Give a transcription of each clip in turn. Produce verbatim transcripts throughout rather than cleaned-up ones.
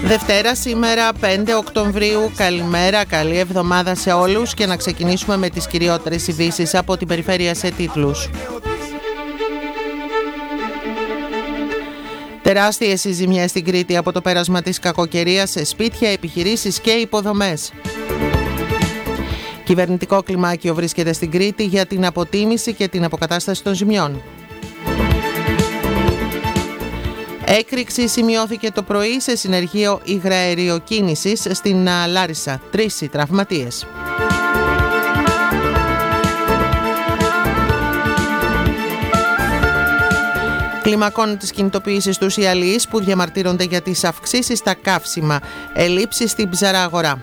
Δευτέρα σήμερα πέντε Οκτωβρίου. Καλημέρα, καλή εβδομάδα σε όλους και να ξεκινήσουμε με τις κυριότερες ειδήσεις από την περιφέρεια σε τίτλους. Τεράστιες οι ζημιές στην Κρήτη από το πέρασμα της κακοκαιρίας σε σπίτια, επιχειρήσεις και υποδομές. Κυβερνητικό κλιμάκιο βρίσκεται στην Κρήτη για την αποτίμηση και την αποκατάσταση των ζημιών. Έκρηξη σημειώθηκε το πρωί σε συνεργείο υγραεριοκίνησης στην Λάρισα. Τρεις οι τραυματίες. Κλιμακώνουν τις κινητοποιήσεις τους οι αλληλείς που διαμαρτύρονται για τις αυξήσεις στα καύσιμα. Ελλείψεις στην ψαρά-αγορά.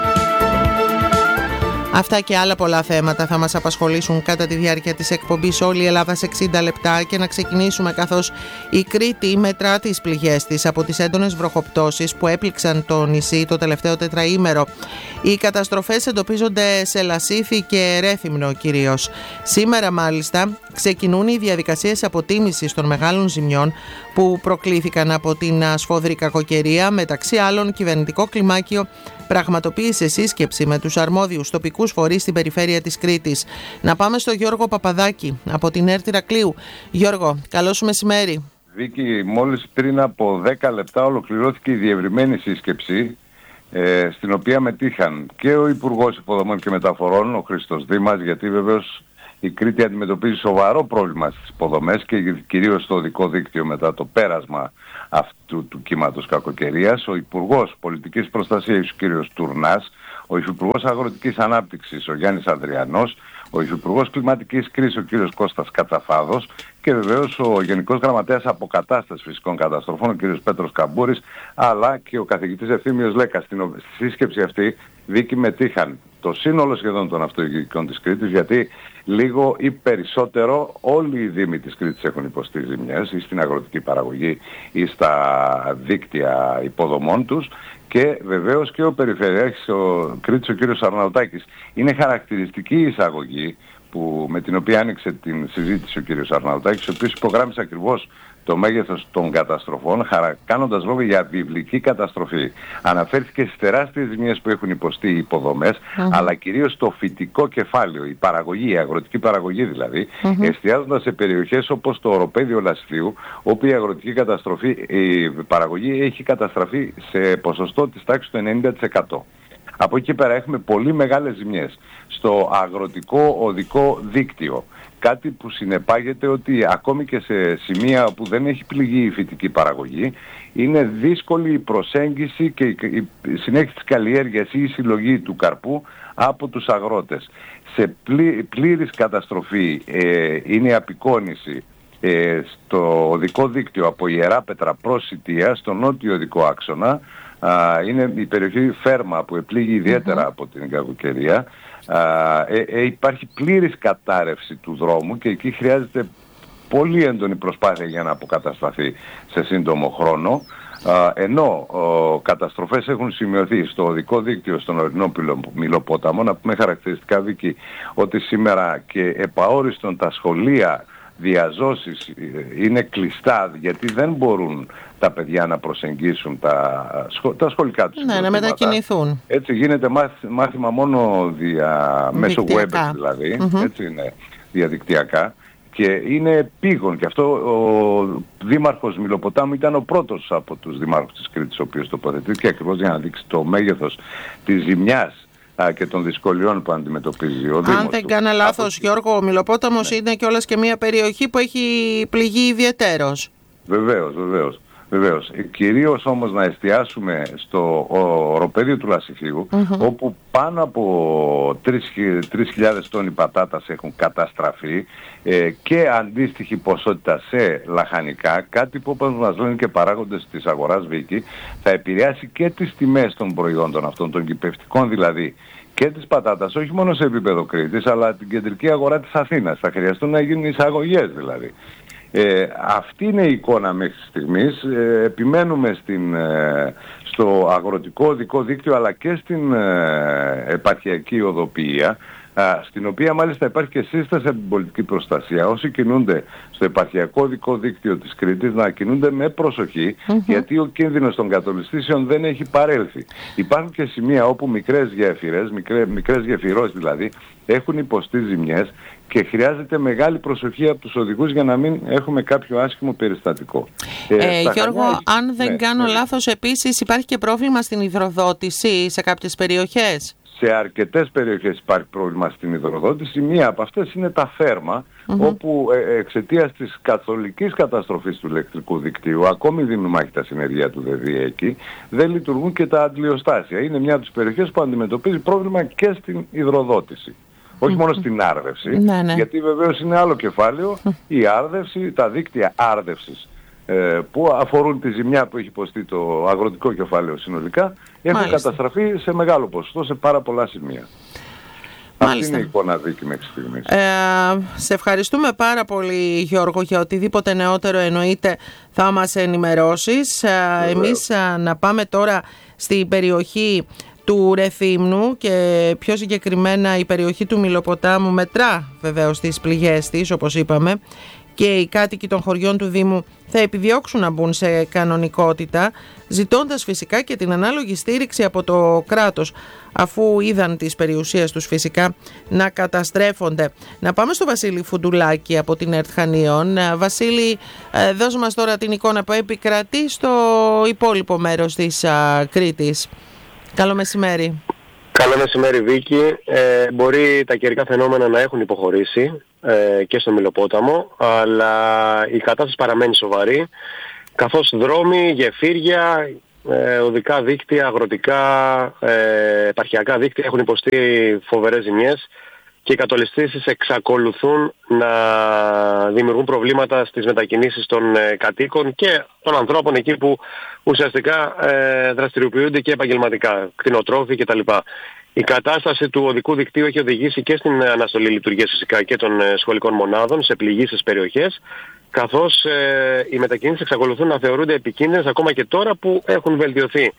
Αυτά και άλλα πολλά θέματα θα μας απασχολήσουν κατά τη διάρκεια της εκπομπής Όλη η Ελλάδα σε εξήντα λεπτά και να ξεκινήσουμε καθώς η Κρήτη μετρά τις πληγές της από τις έντονες βροχοπτώσεις που έπληξαν το νησί το τελευταίο τετραήμερο. Οι καταστροφές εντοπίζονται σε Λασίθι και Ρέθυμνο κυρίως. Σήμερα μάλιστα ξεκινούν οι διαδικασίες αποτίμησης των μεγάλων ζημιών που προκλήθηκαν από την σφοδρή κακοκαιρία. Μεταξύ άλλων, κυβερνητικό κλιμάκιο πραγματοποίησε σύσκεψη με τους αρμόδιους τοπικούς φορείς στην περιφέρεια της Κρήτης. Να πάμε στο Γιώργο Παπαδάκη από την ΕΡΤ Ηρακλείου. Γιώργο, καλό σου μεσημέρι. Βίκη, μόλις πριν από δέκα λεπτά ολοκληρώθηκε η διευρυμένη σύσκεψη ε, στην οποία μετήχαν και ο Υπουργός Υποδομών και Μεταφορών, ο Χρήστος Δήμας, γιατί βεβαίως η Κρήτη αντιμετωπίζει σοβαρό πρόβλημα στις υποδομές και κυρίως στο οδικό δίκτυο μετά το πέρασμα αυτού του κύματος κακοκαιρίας. Ο Υπουργός Πολιτικής Προστασίας, ο κ. Τουρνάς, ο Υφυπουργός Αγροτικής Ανάπτυξης, ο Γιάννης Ανδριανός, ο Υφυπουργός Κλιματικής Κρίσης, ο κ. Κώστας Κατσαφάδος και βεβαίως ο Γενικός Γραμματέας Αποκατάστασης Φυσικών Καταστροφών, ο κ. Πέτρος Καμπούρης, αλλά και ο καθηγητής Ευθύμιος Λέκας. Στη σύσκεψη αυτή, Βίκη, μετήχαν το σύνολο σχεδόν των αυτοδιοικητικών της Κρήτης, γιατί λίγο ή περισσότερο όλοι οι δήμοι της Κρήτης έχουν υποστεί ζημιές ή στην αγροτική παραγωγή ή στα δίκτυα υποδομών τους, και βεβαίως και ο Περιφερειάρχης ο Κρήτης, ο κ. Αρναουτάκης. Είναι χαρακτηριστική η εισαγωγή που, με την οποία άνοιξε την συζήτηση ο κ. Αρναουτάκης, ο οποίος υπογράμμισε ακριβώς το μέγεθος των καταστροφών, κάνοντας λόγο για βιβλική καταστροφή. Αναφέρθηκε στις τεράστιες ζημιές που έχουν υποστεί οι υποδομές, mm-hmm. αλλά κυρίως το φυτικό κεφάλαιο, η παραγωγή, η αγροτική παραγωγή δηλαδή, mm-hmm. εστιάζοντας σε περιοχές όπως το οροπέδιο Λασιθίου, όπου η αγροτική καταστροφή, η παραγωγή έχει καταστραφεί σε ποσοστό της τάξης του ενενήντα τοις εκατό. Από εκεί πέρα έχουμε πολύ μεγάλες ζημιές στο αγροτικό οδικό δίκτυο. Κάτι που συνεπάγεται ότι ακόμη και σε σημεία που δεν έχει πληγεί η φυτική παραγωγή, είναι δύσκολη η προσέγγιση και η συνέχιση της καλλιέργειας ή η συλλογή του καρπού από τους αγρότες. Σε πλή, πλήρης καταστροφή ε, είναι η απεικόνηση ε, στο οδικό δίκτυο από Ιεράπετρα προς Σιτία, στο νότιο οδικό άξονα. Α, είναι η περιοχή Φέρμα που επλήγει ιδιαίτερα mm-hmm. από την κακοκαιρία. Uh, ε, ε, υπάρχει πλήρης κατάρρευση του δρόμου και εκεί χρειάζεται πολύ έντονη προσπάθεια για να αποκατασταθεί σε σύντομο χρόνο, uh, ενώ uh, καταστροφές έχουν σημειωθεί στο οδικό δίκτυο στον ορεινό Μυλοπόταμο. Να πούμε χαρακτηριστικά, Βίκη, ότι σήμερα και επαόριστον τα σχολεία διαζώσεις είναι κλειστά, γιατί δεν μπορούν τα παιδιά να προσεγγίσουν τα, σχο... τα σχολικά τους. Ναι, να μετακινηθούν. Έτσι γίνεται μάθημα μόνο δια... μέσω web δηλαδή, mm-hmm. έτσι είναι, διαδικτυακά, και είναι επίγον. Και αυτό ο δήμαρχος Μυλοποτάμου ήταν ο πρώτος από τους δημάρχους της Κρήτης ο οποίος τοποθετήθηκε ακριβώς για να δείξει το μέγεθος της ζημιάς και των δυσκολιών που αντιμετωπίζει ο Δήμος. Αν δεν κάνω λάθος, από... Γιώργο, ο Μυλοπόταμος ναι. είναι κιόλας και μια περιοχή που έχει πληγεί ιδιαιτέρως. Βεβαίως, βεβαίως. Βεβαίως. Κυρίως όμως να εστιάσουμε στο οροπέδιο του Λασιθίου, mm-hmm. όπου πάνω από τρεις χιλιάδες τόνοι πατάτας έχουν καταστραφεί ε, και αντίστοιχη ποσότητα σε λαχανικά, κάτι που, όπως μας λένε και παράγοντες της αγοράς, Βίκη, θα επηρεάσει και τις τιμές των προϊόντων αυτών, των κυπευτικών δηλαδή, και της πατάτας, όχι μόνο σε επίπεδο Κρήτης, αλλά την κεντρική αγορά της Αθήνας. Θα χρειαστούν να γίνουν εισαγωγές δηλαδή. Ε, αυτή είναι η εικόνα μέχρι στιγμής. Ε, επιμένουμε στην, ε, στο αγροτικό οδικό δίκτυο αλλά και στην ε, επαρχιακή οδοποιία. α, στην οποία μάλιστα υπάρχει και σύσταση από την πολιτική προστασία. Όσοι κινούνται στο επαρχιακό οδικό δίκτυο της Κρήτης να κινούνται με προσοχή, mm-hmm. γιατί ο κίνδυνος των κατολιστήσεων δεν έχει παρέλθει. Υπάρχουν και σημεία όπου μικρές γέφυρες, μικρέ, μικρές γεφυρώσεις δηλαδή, έχουν υποστεί ζημιές και χρειάζεται μεγάλη προσοχή από τους οδηγούς για να μην έχουμε κάποιο άσχημο περιστατικό. Ε, ε, Γιώργο, Χανιά, αν δεν ναι, κάνω ναι. λάθος, επίσης υπάρχει και πρόβλημα στην υδροδότηση σε κάποιες περιοχές. Σε αρκετές περιοχές υπάρχει πρόβλημα στην υδροδότηση. Μία από αυτές είναι τα Θέρμα, mm-hmm. όπου ε, εξαιτίας της καθολικής καταστροφής του ηλεκτρικού δικτύου, ακόμη δίνουν μάχη τα συνεργεία του ΔΕΔΙ εκεί, δεν λειτουργούν και τα αντλιοστάσια. Είναι μια από τις περιοχές που αντιμετωπίζει πρόβλημα και στην υδροδότηση. Όχι mm-hmm. μόνο στην άρδευση, ναι, ναι. γιατί βεβαίως είναι άλλο κεφάλαιο, mm-hmm. η άρδευση, τα δίκτυα άρδευσης που αφορούν τη ζημιά που έχει υποστεί το αγροτικό κεφάλαιο συνολικά, έχουν Μάλιστα. καταστραφεί σε μεγάλο ποσοστό σε πάρα πολλά σημεία. Μάλιστα. Αυτή είναι η εικόνα δίκη μέχρι στιγμής. Ε, σε ευχαριστούμε πάρα πολύ, Γιώργο, για οτιδήποτε νεότερο εννοείται θα μας ενημερώσεις. Ε, εμείς ε, να πάμε τώρα στην περιοχή του Ρεθύμνου και πιο συγκεκριμένα η περιοχή του Μυλοποτάμου μετρά βεβαίως τις πληγές της, όπως είπαμε, και οι κάτοικοι των χωριών του Δήμου θα επιδιώξουν να μπουν σε κανονικότητα, ζητώντας φυσικά και την ανάλογη στήριξη από το κράτος, αφού είδαν τις περιουσίες τους φυσικά να καταστρέφονται. Να πάμε στο Βασίλη Φουντουλάκη από την ΕΡΤ Χανίων. Βασίλη, δώσ' μας τώρα την εικόνα που επικρατεί στο υπόλοιπο μέρος της α, Κρήτης. Καλό μεσημέρι. Καλό μεσημέρι, Βίκη. Ε, μπορεί τα καιρικά φαινόμενα να έχουν υποχωρήσει ε, και στο Μυλοπόταμο, αλλά η κατάσταση παραμένει σοβαρή, καθώς δρόμοι, γεφύρια, ε, οδικά δίκτυα, αγροτικά, ε, επαρχιακά δίκτυα έχουν υποστεί φοβερές ζημιές και οι κατολιστήσεις εξακολουθούν να δημιουργούν προβλήματα στις μετακινήσεις των ε, κατοίκων και των ανθρώπων εκεί που ουσιαστικά ε, δραστηριοποιούνται και επαγγελματικά, κτηνοτρόφοι κτλ. Η κατάσταση του οδικού δικτύου έχει οδηγήσει και στην αναστολή λειτουργίας φυσικά και των ε, σχολικών μονάδων σε πληγήσεις περιοχές, καθώς ε, οι μετακινήσεις εξακολουθούν να θεωρούνται επικίνδυνες ακόμα και τώρα που έχουν βελτιωθεί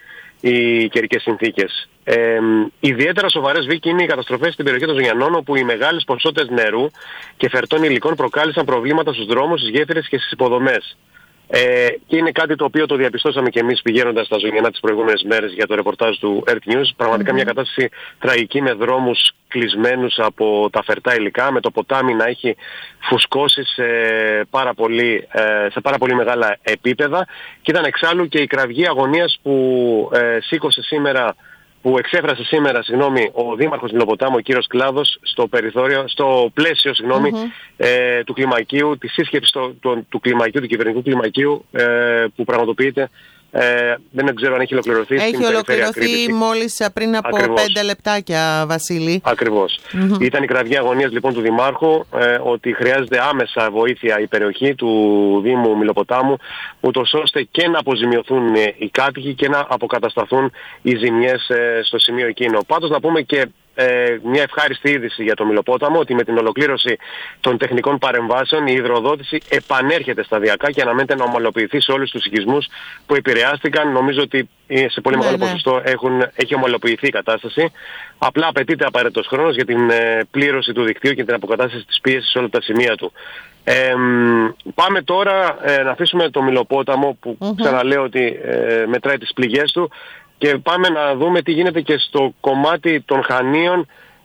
οι καιρικές συνθήκες. Ε, ιδιαίτερα σοβαρές, Βίκη, είναι οι καταστροφές στην περιοχή των Ζωνιανών, όπου οι μεγάλες ποσότητες νερού και φερτών υλικών προκάλεσαν προβλήματα στους δρόμους, στις γέφυρες και στις υποδομές. Ε, και είναι κάτι το οποίο το διαπιστώσαμε και εμείς πηγαίνοντας στα Ζωνιανά τις προηγούμενες μέρες για το ρεπορτάζ του ΕΡΤ News. Πραγματικά mm-hmm. μια κατάσταση τραγική, με δρόμους κλεισμένους από τα φερτά υλικά, με το ποτάμι να έχει φουσκώσει σε πάρα πολύ, ε, σε πάρα πολύ μεγάλα επίπεδα, και ήταν εξάλλου και η κραυγή αγωνίας που ε, σήκωσε σήμερα, που εξέφρασε σήμερα, συγγνώμη, ο Δήμαρχος Μυλοποτάμου, ο κύριος Κλάδος, στο περιθώριο, στο πλαίσιο, συγγνώμη, mm-hmm. ε, του κλιμακίου, της σύσκεψης του, του, του κλιμακίου, του κυβερνητικού κλιμακίου, ε, που πραγματοποιείται. Ε, δεν ξέρω αν έχει ολοκληρωθεί. Έχει ολοκληρωθεί μόλις πριν από Ακριβώς. πέντε λεπτάκια, Βασίλη. Ακριβώς. Mm-hmm. Ήταν η κραυγή αγωνίας λοιπόν του Δημάρχου, ε, ότι χρειάζεται άμεσα βοήθεια η περιοχή του Δήμου Μυλοποτάμου, ούτως ώστε και να αποζημιωθούν οι κάτοικοι και να αποκατασταθούν οι ζημιές ε, στο σημείο εκείνο. Πάντως να πούμε και Ε, μια ευχάριστη είδηση για το Μυλοπόταμο, ότι με την ολοκλήρωση των τεχνικών παρεμβάσεων η υδροδότηση επανέρχεται σταδιακά και αναμένεται να ομαλοποιηθεί σε όλους τους οικισμούς που επηρεάστηκαν. Νομίζω ότι σε πολύ ναι, μεγάλο ναι. ποσοστό έχουν, έχει ομαλοποιηθεί η κατάσταση. Απλά απαιτείται απαραίτητος χρόνος για την ε, πλήρωση του δικτύου και την αποκατάσταση της πίεσης σε όλα τα σημεία του. Ε, πάμε τώρα ε, να αφήσουμε το Μυλοπόταμο που mm-hmm. ξαναλέω ότι ε, μετράει τις πληγές του, και πάμε να δούμε τι γίνεται και στο κομμάτι των Χανίων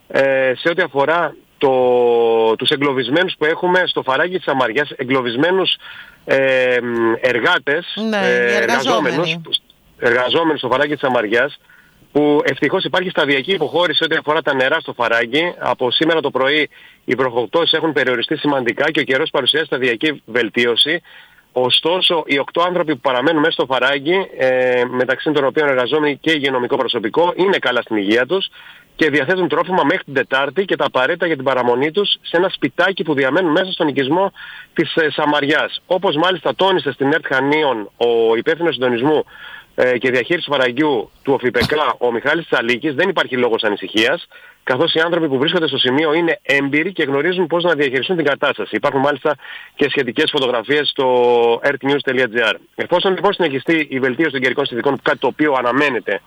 ε, σε ό,τι αφορά το, τους εγκλωβισμένους που έχουμε στο Φαράγγι της Σαμαριάς, εγκλωβισμένους ε, εργάτες, ναι, ε, εργαζόμενους, εργαζόμενους στο Φαράγγι της Σαμαριάς, που ευτυχώς υπάρχει σταδιακή υποχώρηση ό,τι αφορά τα νερά στο Φαράγγι. Από σήμερα το πρωί οι βροχοπτώσεις έχουν περιοριστεί σημαντικά και ο καιρός παρουσιάζει σταδιακή βελτίωση. Ωστόσο, οι οκτώ άνθρωποι που παραμένουν μέσα στο Φαράγγι, ε, μεταξύ των οποίων εργαζόμενοι και υγειονομικό προσωπικό, είναι καλά στην υγεία τους και διαθέτουν τρόφιμα μέχρι την Τετάρτη και τα απαραίτητα για την παραμονή τους σε ένα σπιτάκι που διαμένουν μέσα στον οικισμό της ε, Σαμαριάς. Όπως μάλιστα τόνισε στην ΕΡΤ Χανίων ο υπεύθυνος συντονισμού ε, και διαχείρισης του Φαραγγιού του ΟΦΙΠΕΚΑ, ο Μιχάλης Τσαλίκης, δεν υπάρχει λόγος ανησυχίας, καθώς οι άνθρωποι που βρίσκονται στο σημείο είναι έμπειροι και γνωρίζουν πώς να διαχειριστούν την κατάσταση. Υπάρχουν μάλιστα και σχετικές φωτογραφίες στο ερτ νιους τελεία τζι άρ. Εφόσον λοιπόν συνεχιστεί η βελτίωση των καιρικών συνθηκών, κάτι το οποίο αναμένεται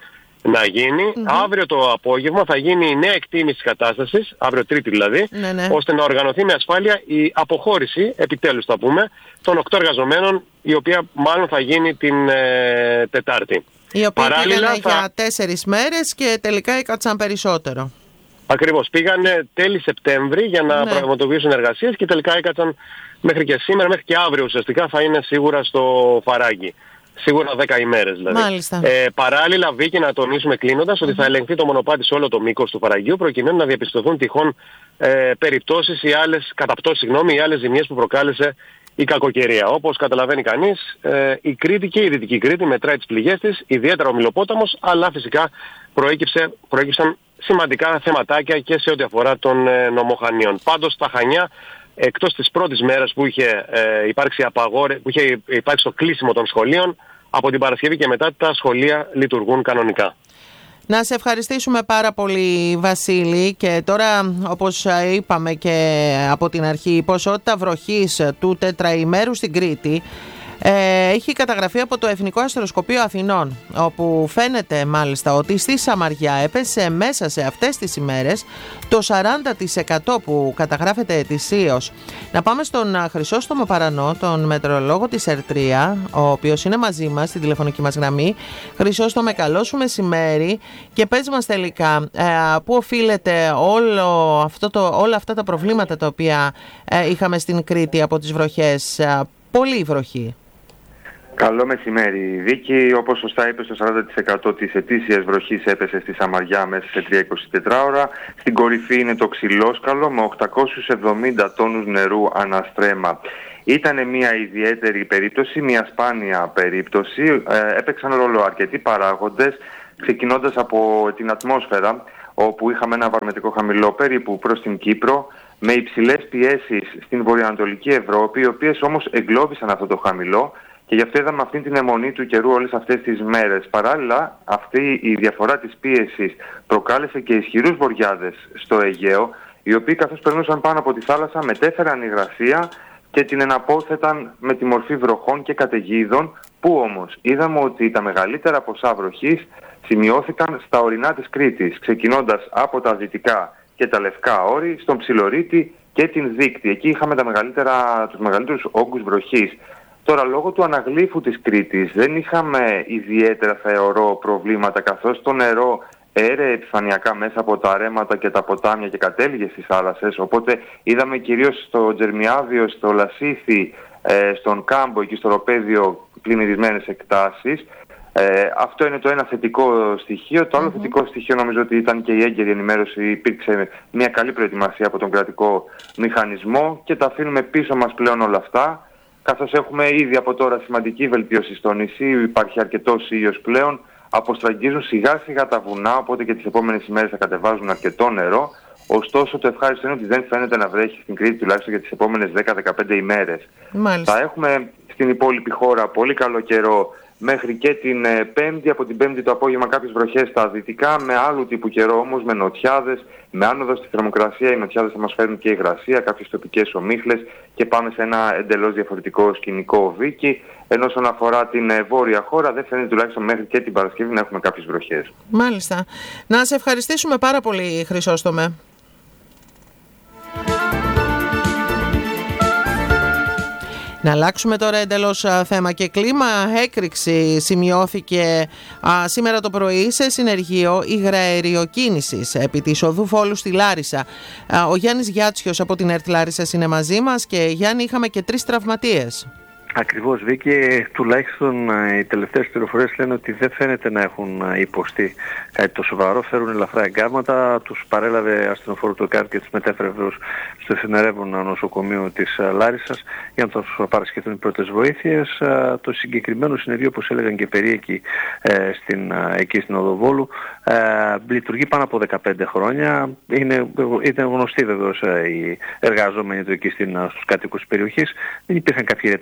να γίνει. Mm-hmm. Αύριο το απόγευμα θα γίνει η νέα εκτίμηση της κατάστασης, αύριο Τρίτη δηλαδή, ναι, ναι. ώστε να οργανωθεί με ασφάλεια η αποχώρηση, επιτέλους θα πούμε, των οκτώ εργαζομένων, η οποία μάλλον θα γίνει την ε, Τετάρτη. Οι οποίοι πήγανε θα... για τέσσερις μέρες και τελικά έκατσαν περισσότερο. Ακριβώς. Πήγανε τέλη Σεπτέμβρη για να ναι. πραγματοποιήσουν εργασίες και τελικά έκατσαν μέχρι και σήμερα, μέχρι και αύριο ουσιαστικά θα είναι σίγουρα στο Φαράγγι. Σίγουρα δέκα ημέρες δηλαδή. Μάλιστα. Ε, παράλληλα, Βίκη, να τονίσουμε κλείνοντας ότι θα ελεγχθεί το μονοπάτι σε όλο το μήκος του Φαραγγιού προκειμένου να διαπιστωθούν τυχόν ε, περιπτώσεις ή άλλες καταπτώσεις, συγγνώμη, ή άλλες ζημιές που προκάλεσε η κακοκαιρία. Όπως καταλαβαίνει κανείς, ε, η Κρήτη και η Δυτική Κρήτη μετράει τις πληγές της, ιδιαίτερα ο Μηλοπόταμος, αλλά φυσικά προέκυψε, προέκυψαν σημαντικά θεματάκια και σε ό,τι αφορά των ε, νομοχανίων. Πάντως στα Χανιά, εκτός της πρώτης μέρας που είχε, ε, υπάρξει απαγόρε, που είχε υπάρξει το κλείσιμο των σχολείων, από την Παρασκευή και μετά τα σχολεία λειτουργούν κανονικά. Να σε ευχαριστήσουμε πάρα πολύ, Βασίλη, και τώρα, όπως είπαμε και από την αρχή, η ποσότητα βροχής του τετραημέρου στην Κρήτη ε, έχει καταγραφεί από το Εθνικό Αστεροσκοπείο Αθηνών, όπου φαίνεται μάλιστα ότι στη Σαμαριά έπεσε μέσα σε αυτές τις ημέρες το σαράντα τοις εκατό που καταγράφεται ετησίως. Να πάμε στον Χρυσόστομο Παρανό, τον μετεωρολόγο της ΕΡΤΡΙΑ, ο οποίος είναι μαζί μας στην τηλεφωνική μας γραμμή. Χρυσόστομε, καλό σου μεσημέρι και πες μας τελικά ε, πού οφείλεται όλο αυτό το, όλα αυτά τα προβλήματα τα οποία ε, είχαμε στην Κρήτη από τις βροχές. Ε, πολύ βροχή. Καλό μεσημέρι, Βίκη. Όπως σωστά είπες, το σαράντα τοις εκατό της ετήσιας βροχής έπεσε στη Σαμαριά μέσα σε τρία εικοσιτέσσερις ώρα. Στην κορυφή είναι το Ξυλόσκαλο με οκτακόσιους εβδομήντα τόνους νερού αναστρέμα. Ήταν μια ιδιαίτερη περίπτωση, μια σπάνια περίπτωση. Ε, έπαιξαν ρόλο αρκετοί παράγοντες, ξεκινώντας από την ατμόσφαιρα, όπου είχαμε ένα βαρμετικό χαμηλό περίπου προς την Κύπρο, με υψηλές πιέσεις στην βορειοανατολική Ευρώπη, οι οποίες όμως εγκλώβησαν αυτό το χαμηλό. Και γι' αυτό είδαμε αυτή την αιμονή του καιρού όλες αυτές τις μέρες. Παράλληλα, αυτή η διαφορά της πίεσης προκάλεσε και ισχυρούς βοριάδες στο Αιγαίο, οι οποίοι καθώς περνούσαν πάνω από τη θάλασσα μετέφεραν υγρασία και την εναπόθεταν με τη μορφή βροχών και καταιγίδων, που όμως είδαμε ότι τα μεγαλύτερα ποσά βροχής σημειώθηκαν στα ορεινά της Κρήτης, ξεκινώντας από τα δυτικά και τα λευκά όρη, στον Ψιλορίτη και την Δείκτη. Εκεί είχαμε τα μεγαλύτερα, τους μεγαλύτερους όγκους βροχής. Τώρα, λόγω του αναγλύφου της Κρήτης δεν είχαμε ιδιαίτερα, θεωρώ, προβλήματα, καθώς το νερό έρεε επιφανειακά μέσα από τα ρέματα και τα ποτάμια και κατέληγε στις θάλασσες, οπότε είδαμε κυρίως στο Τζερμιάδιο, στο Λασίθι, ε, στον Κάμπο, εκεί στο Ροπέδιο, πλημμυρισμένες εκτάσεις. Ε, αυτό είναι το ένα θετικό στοιχείο. Το άλλο mm-hmm. θετικό στοιχείο νομίζω ότι ήταν και η έγκαιρη ενημέρωση. Υπήρξε μια καλή προετοιμασία από τον κρατικό μηχανισμό και τα αφήνουμε πίσω μας πλέον όλα αυτά. Καθώς έχουμε ήδη από τώρα σημαντική βελτίωση στο νησί, υπάρχει αρκετός ήλιος πλέον, αποστραγγίζουν σιγά σιγά τα βουνά, οπότε και τις επόμενες ημέρες θα κατεβάζουν αρκετό νερό. Ωστόσο, το ευχάριστο είναι ότι δεν φαίνεται να βρέχει στην Κρήτη τουλάχιστον για τις επόμενες δέκα με δεκαπέντε ημέρες. Μάλιστα. Θα έχουμε στην υπόλοιπη χώρα πολύ καλό καιρό μέχρι και την ε, Πέμπτη. Από την Πέμπτη το απόγευμα κάποιες βροχές στα δυτικά, με άλλου τύπου καιρό όμως, με νοτιάδες, με άνοδο στη θερμοκρασία. Οι νοτιάδες θα μας φέρουν και υγρασία, κάποιες τοπικές ομίχλες και πάμε σε ένα εντελώς διαφορετικό σκηνικό, Βίκη. Ενώ όσον αφορά την ε, βόρεια χώρα, δεν φαίνεται τουλάχιστον μέχρι και την Παρασκευή να έχουμε κάποιες βροχές. Μάλιστα. Να σε ευχαριστήσουμε πάρα πολύ, Χρυσόστομε. Να αλλάξουμε τώρα εντελώς α, θέμα και κλίμα. Έκρηξη σημειώθηκε α, σήμερα το πρωί σε συνεργείο υγραεριοκίνησης επί της οδού Φόλου στη Λάρισα. Α, ο Γιάννης Γιάτσιος από την ΕΡΤ Λάρισσας είναι μαζί μας και Γιάννη, είχαμε και τρεις τραυματίες. Ακριβώς, Βίκη, τουλάχιστον οι τελευταίες πληροφορίες λένε ότι δεν φαίνεται να έχουν υποστεί κάτι το σοβαρό, φέρουν ελαφρά εγκάρματα, τους παρέλαβε ασθενοφόρο του ΕΚΑΡ και τους μετέφερε στο εφημερεύον νοσοκομείο της Λάρισσας για να τους παρασχεθούν οι πρώτες βοήθειες. Το συγκεκριμένο συνεργείο, όπως έλεγαν και περίεκοι στην, εκεί στην Οδοβόλου, λειτουργεί πάνω από δεκαπέντε χρόνια. Είναι, ήταν γνωστοί βεβαίως οι εργαζόμενοι του εκεί στην, στους κάτοικους της περιοχής. Δεν υπήρχαν κάποια ιδιαίτερα προβλήματα.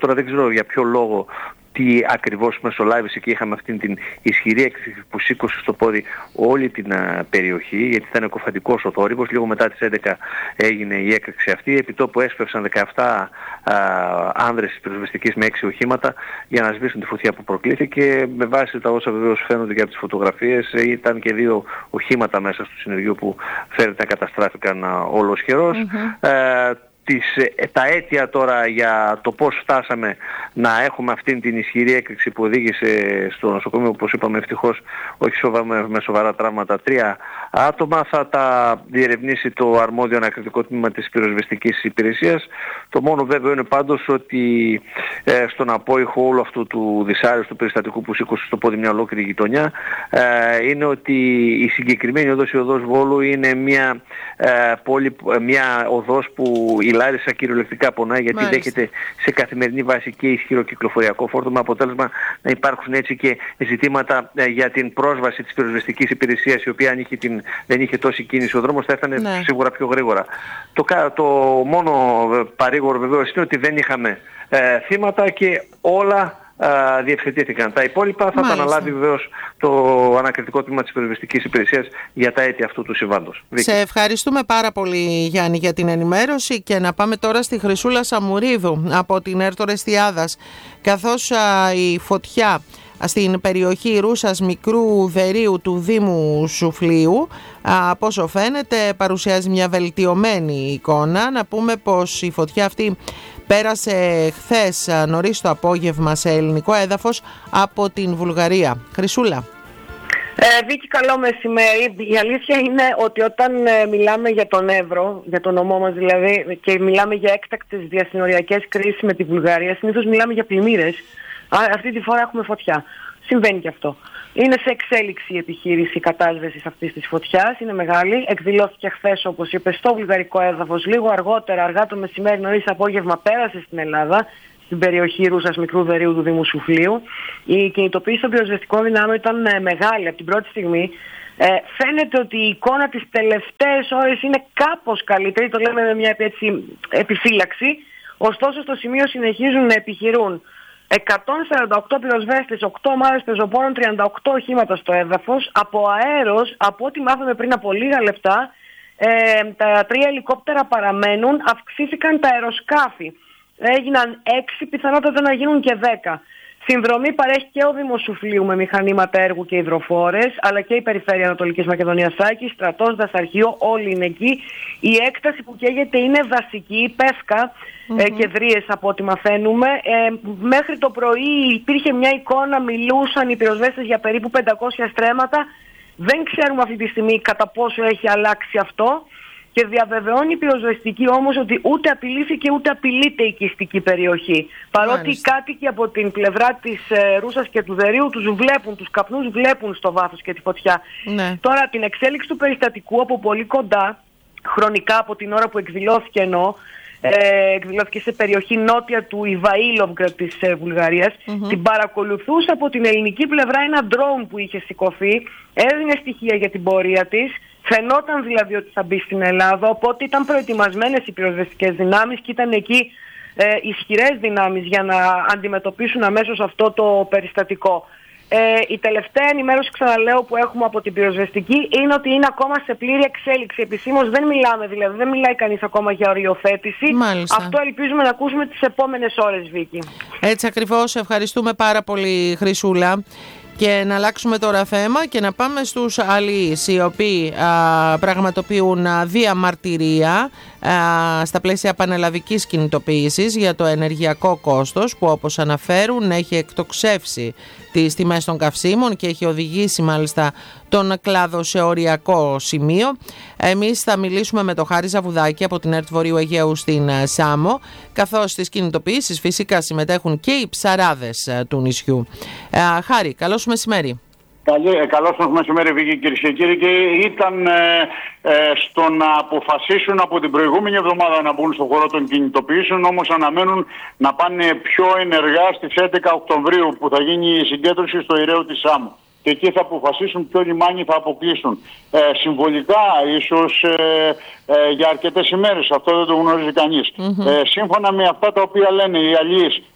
τώρα δεν ξέρω για ποιο λόγο, τι ακριβώς μεσολάβησε και είχαμε αυτή την ισχυρή έκρηξη που σήκωσε στο πόδι όλη την α, περιοχή, γιατί ήταν εκοφαντικός ο θόρυβος. Λίγο μετά τις έντεκα έγινε η έκρηξη αυτή. Επί τόπου έσπευσαν δεκαεπτά α, άνδρες της πυροσβεστικής με έξι οχήματα για να σβήσουν τη φωτιά που προκλήθηκε. Με βάση τα όσα βεβαίως φαίνονται και από τις φωτογραφίες, ήταν και δύο οχήματα μέσα στο συνεργείο που φαίνεται να καταστράφηκαν ολοσχερός. Mm-hmm. Ε, Τις, τα αίτια τώρα για το πώς φτάσαμε να έχουμε αυτήν την ισχυρή έκρηξη που οδήγησε στο νοσοκομείο, όπως είπαμε ευτυχώς όχι σοβα, με, με σοβαρά τραύματα, τρία άτομα, θα τα διερευνήσει το αρμόδιο ανακριτικό τμήμα της πυροσβεστικής υπηρεσίας. Το μόνο βέβαιο είναι πάντως ότι ε, στον απόϊχο όλου αυτού του δυσάρεστου περιστατικού που σήκωσε στο πόδι μια ολόκληρη γειτονιά, ε, είναι ότι η συγκεκριμένη οδός, η οδός Βόλου, είναι μια, ε, πόλη, μια οδός που η Λάρισα κυριολεκτικά πονάει, γιατί Μάλιστα. δέχεται σε καθημερινή βάση και ισχυρό κυκλοφοριακό φόρτο, με αποτέλεσμα να υπάρχουν έτσι και ζητήματα ε, για την πρόσβαση της πυροσβεστικής υπηρεσίας, η οποία αν είχε την, δεν είχε τόση κίνηση ο δρόμος, θα έφτανε ναι. σίγουρα πιο γρήγορα. Το, το μόνο παρήγορο βεβαίως είναι ότι δεν είχαμε ε, θύματα και όλα Uh, διευθετήθηκαν. Τα υπόλοιπα θα Μάλιστα. τα αναλάβει βεβαίως το ανακριτικό τμήμα της πυροσβεστικής υπηρεσίας για τα αίτια αυτού του συμβάντος. Σε ευχαριστούμε πάρα πολύ, Γιάννη, για την ενημέρωση, και να πάμε τώρα στη Χρυσούλα Σαμουρίδου από την Έρτορ Εστιάδας, καθώς uh, η φωτιά στην περιοχή Ρούσας Μικρού Δερείου του Δήμου Σουφλίου, από όσο φαίνεται παρουσιάζει μια βελτιωμένη εικόνα. Να πούμε πως η φωτιά αυτή πέρασε χθες νωρίς το απόγευμα σε ελληνικό έδαφος από την Βουλγαρία. Χρυσούλα. Ε, Βίκη, καλό μεσημέρι. Η αλήθεια είναι ότι όταν ε, μιλάμε για τον Εύρο, για τον νομό μας δηλαδή, και μιλάμε για έκτακτες διασυνοριακές κρίσεις με τη Βουλγαρία, συνήθως μιλάμε για πλημμύρες. Α, αυτή τη φορά έχουμε φωτιά. Συμβαίνει και αυτό. Είναι σε εξέλιξη η επιχείρηση κατάσβεσης αυτής της φωτιάς. Είναι μεγάλη. Εκδηλώθηκε χθες, όπως είπε, στο βουλγαρικό έδαφος. Λίγο αργότερα, αργά το μεσημέρι, νωρίς απόγευμα, πέρασε στην Ελλάδα, στην περιοχή Ρούσας Μικρού Δερείου του Δήμου Σουφλίου. Η κινητοποίηση των πυροσβεστικών δυνάμεων ήταν ε, μεγάλη από την πρώτη στιγμή. Ε, φαίνεται ότι η εικόνα τις τελευταίες ώρες είναι κάπως καλύτερη. Το λέμε με μια έτσι, επιφύλαξη. Ωστόσο, στο σημείο συνεχίζουν να επιχειρούν εκατόν σαράντα οκτώ πυροσβέστες, οκτώ ομάδες πεζοπόρων, τριάντα οκτώ οχήματα στο έδαφος. Από αέρος, από ό,τι μάθαμε πριν από λίγα λεπτά, ε, τα τρία ελικόπτερα παραμένουν, αυξήθηκαν τα αεροσκάφη. Έγιναν έξι, πιθανότατα να γίνουν και δέκα. Συνδρομή παρέχει και ο Δήμος Σουφλίου με μηχανήματα έργου και υδροφόρες, αλλά και η Περιφέρεια Ανατολικής Μακεδονίας Σάκης, στρατός, δασαρχείο, όλοι είναι εκεί. Η έκταση που καίγεται είναι δασική, πεύκα mm-hmm. ε, και δρύες από ό,τι μαθαίνουμε. Ε, μέχρι το πρωί υπήρχε μια εικόνα, μιλούσαν οι πυροσβέστες για περίπου πεντακόσια στρέμματα. Δεν ξέρουμε αυτή τη στιγμή κατά πόσο έχει αλλάξει αυτό. Και διαβεβαιώνει η πυροσβεστική όμως ότι ούτε απειλήθηκε ούτε απειλείται η οικιστική περιοχή. Παρότι Μάλιστα. οι κάτοικοι από την πλευρά της ε, Ρούσας και του Δερείου τους βλέπουν, τους καπνούς βλέπουν στο βάθος και τη φωτιά. Ναι. Τώρα την εξέλιξη του περιστατικού από πολύ κοντά, χρονικά από την ώρα που εκδηλώθηκε εννοώ, ε, εκδηλώθηκε σε περιοχή νότια του Ιβαήλοβγκραντ της ε, Βουλγαρίας, mm-hmm. την παρακολουθούσε από την ελληνική πλευρά ένα ντρόουν που είχε σηκωθεί, έδινε στοιχεία για την πορεία της. Φαινόταν δηλαδή ότι θα μπει στην Ελλάδα, οπότε ήταν προετοιμασμένες οι πυροσβεστικές δυνάμεις και ήταν εκεί ε, ισχυρές δυνάμεις για να αντιμετωπίσουν αμέσως αυτό το περιστατικό. Ε, η τελευταία ενημέρωση, ξαναλέω, που έχουμε από την πυροσβεστική είναι ότι είναι ακόμα σε πλήρη εξέλιξη. Επισήμως δεν μιλάμε, δηλαδή δεν μιλάει κανείς ακόμα για οριοθέτηση. Μάλιστα. Αυτό ελπίζουμε να ακούσουμε τις επόμενες ώρες, Βίκη. Έτσι ακριβώς, ευχαριστούμε πάρα πολύ, Χρυσούλα. Και να αλλάξουμε τώρα θέμα και να πάμε στους αλλοίς, οι οποίοι α, πραγματοποιούν α, διαμαρτυρία α, στα πλαίσια πανελλαδικής κινητοποίησης για το ενεργειακό κόστος, που όπως αναφέρουν έχει εκτοξεύσει τις τιμές των καυσίμων και έχει οδηγήσει μάλιστα τον κλάδο σε οριακό σημείο. Εμείς θα μιλήσουμε με τον Χάρη Ζαβουδάκη από την ΕΡΤ Βορείου Αιγαίου στην Σάμο, καθώς στις κινητοποιήσεις φυσικά συμμετέχουν και οι ψαράδες του νησιού. Ε, Χάρη, καλώς μεσημέρι. Καλή, καλώς μεσημέρι, Βίκη, κυρίες και κύριοι. Και ήταν ε, ε, στο να αποφασίσουν από την προηγούμενη εβδομάδα να μπουν στον χώρο των κινητοποιήσεων, όμως αναμένουν να πάνε πιο ενεργά στις έντεκα Οκτωβρίου που θα γίνει η συγκέντρωση στο Ειραίο της Σάμου. Και εκεί θα αποφασίσουν ποιο λιμάνι θα αποκλείσουν. Ε, συμβολικά, ίσως ε, ε, για αρκετές ημέρες, αυτό δεν το γνωρίζει κανείς. Mm-hmm. Ε, σύμφωνα με αυτά τα οποία λένε οι αλλοίς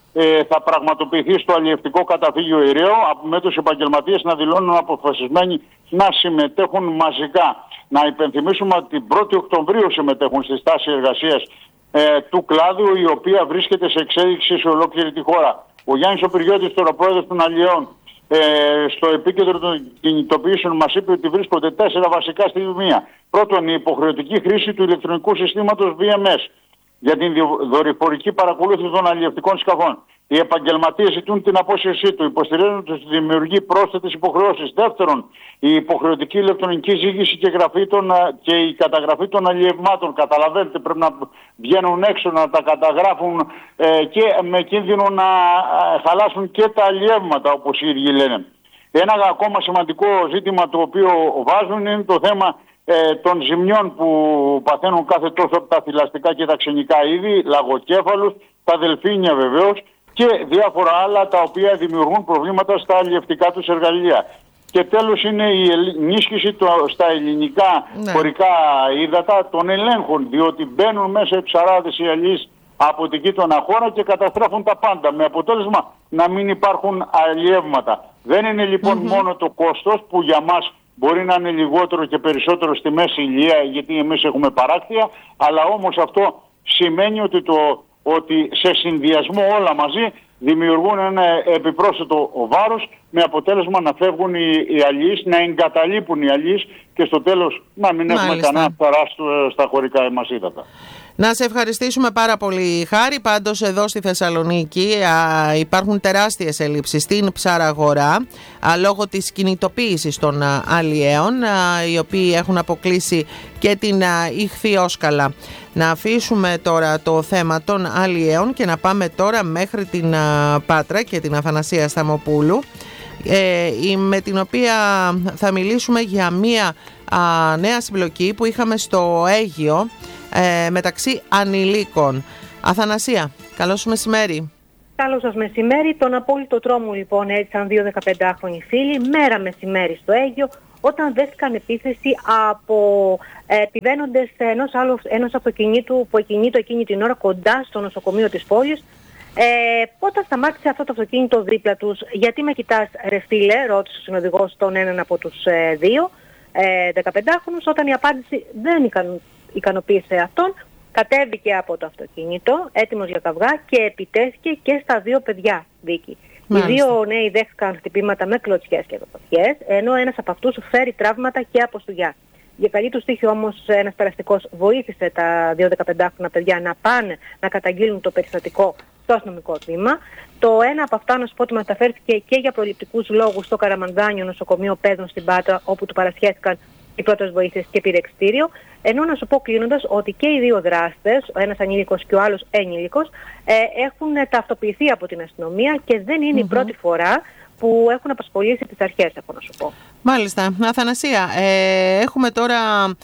ε, θα πραγματοποιηθεί στο αλλιευτικό καταφύγιο Ηραίο, με τους επαγγελματίες να δηλώνουν αποφασισμένοι να συμμετέχουν μαζικά. Να υπενθυμίσουμε ότι την πρώτη Οκτωβρίου συμμετέχουν στη στάση εργασίας ε, του κλάδου, η οποία βρίσκεται σε εξέλιξη σε ολόκληρη τη χώρα. Ο Γιάννης Οπυριώτης, τώρα πρόεδρος των Αλλιέων, ε, στο επίκεντρο των κινητοποιήσεων μας είπε ότι βρίσκονται τέσσερα βασικά σημεία. Πρώτον, η υποχρεωτική χρήση του ηλεκτρονικού συστήματος βι εμ ες για την δορυφορική παρακολούθηση των αλλιευτικών σκαφών. Οι επαγγελματίες ζητούν την απόσυρσή του, υποστηρίζουν ότι δημιουργεί πρόσθετες υποχρεώσεις. Δεύτερον, η υποχρεωτική ηλεκτρονική ζήγηση και, γραφή των, και η καταγραφή των αλλιευμάτων. Καταλαβαίνετε, πρέπει να βγαίνουν έξω, να τα καταγράφουν ε, και με κίνδυνο να ε, χαλάσουν και τα αλλιεύματα, όπως οι ίδιοι λένε. Ένα ακόμα σημαντικό ζήτημα το οποίο βάζουν είναι το θέμα ε, των ζημιών που παθαίνουν κάθε τόσο από τα θηλαστικά και τα ξενικά είδη, λαγοκέφαλους, τα δελφίνια βεβαίως, και διάφορα άλλα τα οποία δημιουργούν προβλήματα στα αλλιευτικά τους εργαλεία. Και τέλος είναι η ενίσχυση το, στα ελληνικά ναι. χωρικά ύδατα των ελέγχων, διότι μπαίνουν μέσα οι ψαράδες οι αλλιείς από την γείτονα χώρα και καταστρέφουν τα πάντα, με αποτέλεσμα να μην υπάρχουν αλλιεύματα. Δεν είναι λοιπόν mm-hmm. μόνο το κόστος που για μας μπορεί να είναι λιγότερο και περισσότερο στη μέση ηλία, γιατί εμείς έχουμε παράκτεια, αλλά όμως αυτό σημαίνει ότι το ότι σε συνδυασμό όλα μαζί δημιουργούν ένα επιπρόσθετο βάρος, με αποτέλεσμα να φεύγουν οι, οι αλλιείς, να εγκαταλείπουν οι αλλιείς και στο τέλος να μην Μάλιστα. έχουμε κανένα φθαρά στα χωρικά μας ύδατα. Να σε ευχαριστήσουμε πάρα πολύ, Χάρη. Πάντως εδώ στη Θεσσαλονίκη α, υπάρχουν τεράστιες ελλείψεις στην ψαραγορά α, λόγω της κινητοποίησης των α, αλλιέων, α, οι οποίοι έχουν αποκλείσει και την α, ηχθιόσκαλα. Να αφήσουμε τώρα το θέμα των αλλιέων και να πάμε τώρα μέχρι την α, Πάτρα και την Αθανασία Σταμοπούλου, ε, με την οποία θα μιλήσουμε για μία α, νέα συμπλοκή που είχαμε στο Αίγυο, Ε, μεταξύ ανηλίκων. Αθανασία, καλώς μεσημέρι. Καλώς σας μεσημέρι. Τον απόλυτο τρόμο λοιπόν έζησαν δύο δεκαπεντάχρονοι φίλοι μέρα μεσημέρι στο Αίγυο, όταν δέχτηκαν επίθεση από ε, επιβαίνοντες ενός, άλλου, ενός αυτοκινήτου που εκινήτω εκείνη την ώρα κοντά στο νοσοκομείο της πόλης. Ε, όταν σταμάτησε αυτό το αυτοκίνητο δίπλα τους, γιατί με κοιτάς ρε φίλε, ρώτησε ο συνοδηγός τον έναν από τους ε, δύο ε, δεκαπεντάχρονους, όταν η απάντηση δεν ικαν, ικανοποίησε αυτόν, κατέβηκε από το αυτοκίνητο, έτοιμος για καυγά, και επιτέθηκε και στα δύο παιδιά, Βίκη. Μάλιστα. Οι δύο νέοι δέχτηκαν χτυπήματα με κλωτσιές και δοπαθιές, ενώ ένας από αυτούς φέρει τραύματα και αποστουγιά. Για καλή του τύχη όμως ένας περαστικός βοήθησε τα δύο δεκαπεντάχρονα παιδιά να πάνε να καταγγείλουν το περιστατικό στο αστυνομικό τμήμα. Το ένα από αυτά, να σου πω, ότι μεταφέρθηκε και για προληπτικούς λόγους στο Καραμανδάνιο νοσοκομείο παιδών στην Πάτρα, όπου του παρασχέθηκαν οι πρώτες βοήθειες και πήρε εξτήριο. Ενώ να σου πω κλείνοντας ότι και οι δύο δράστες, ο ένας ανήλικος και ο άλλος ένηλικος, ε, έχουν ταυτοποιηθεί από την αστυνομία και δεν είναι mm-hmm. η πρώτη φορά που έχουν απασχολήσει τις αρχές, έχω να σου πω. Μάλιστα. Αθανασία, ε, έχουμε τώρα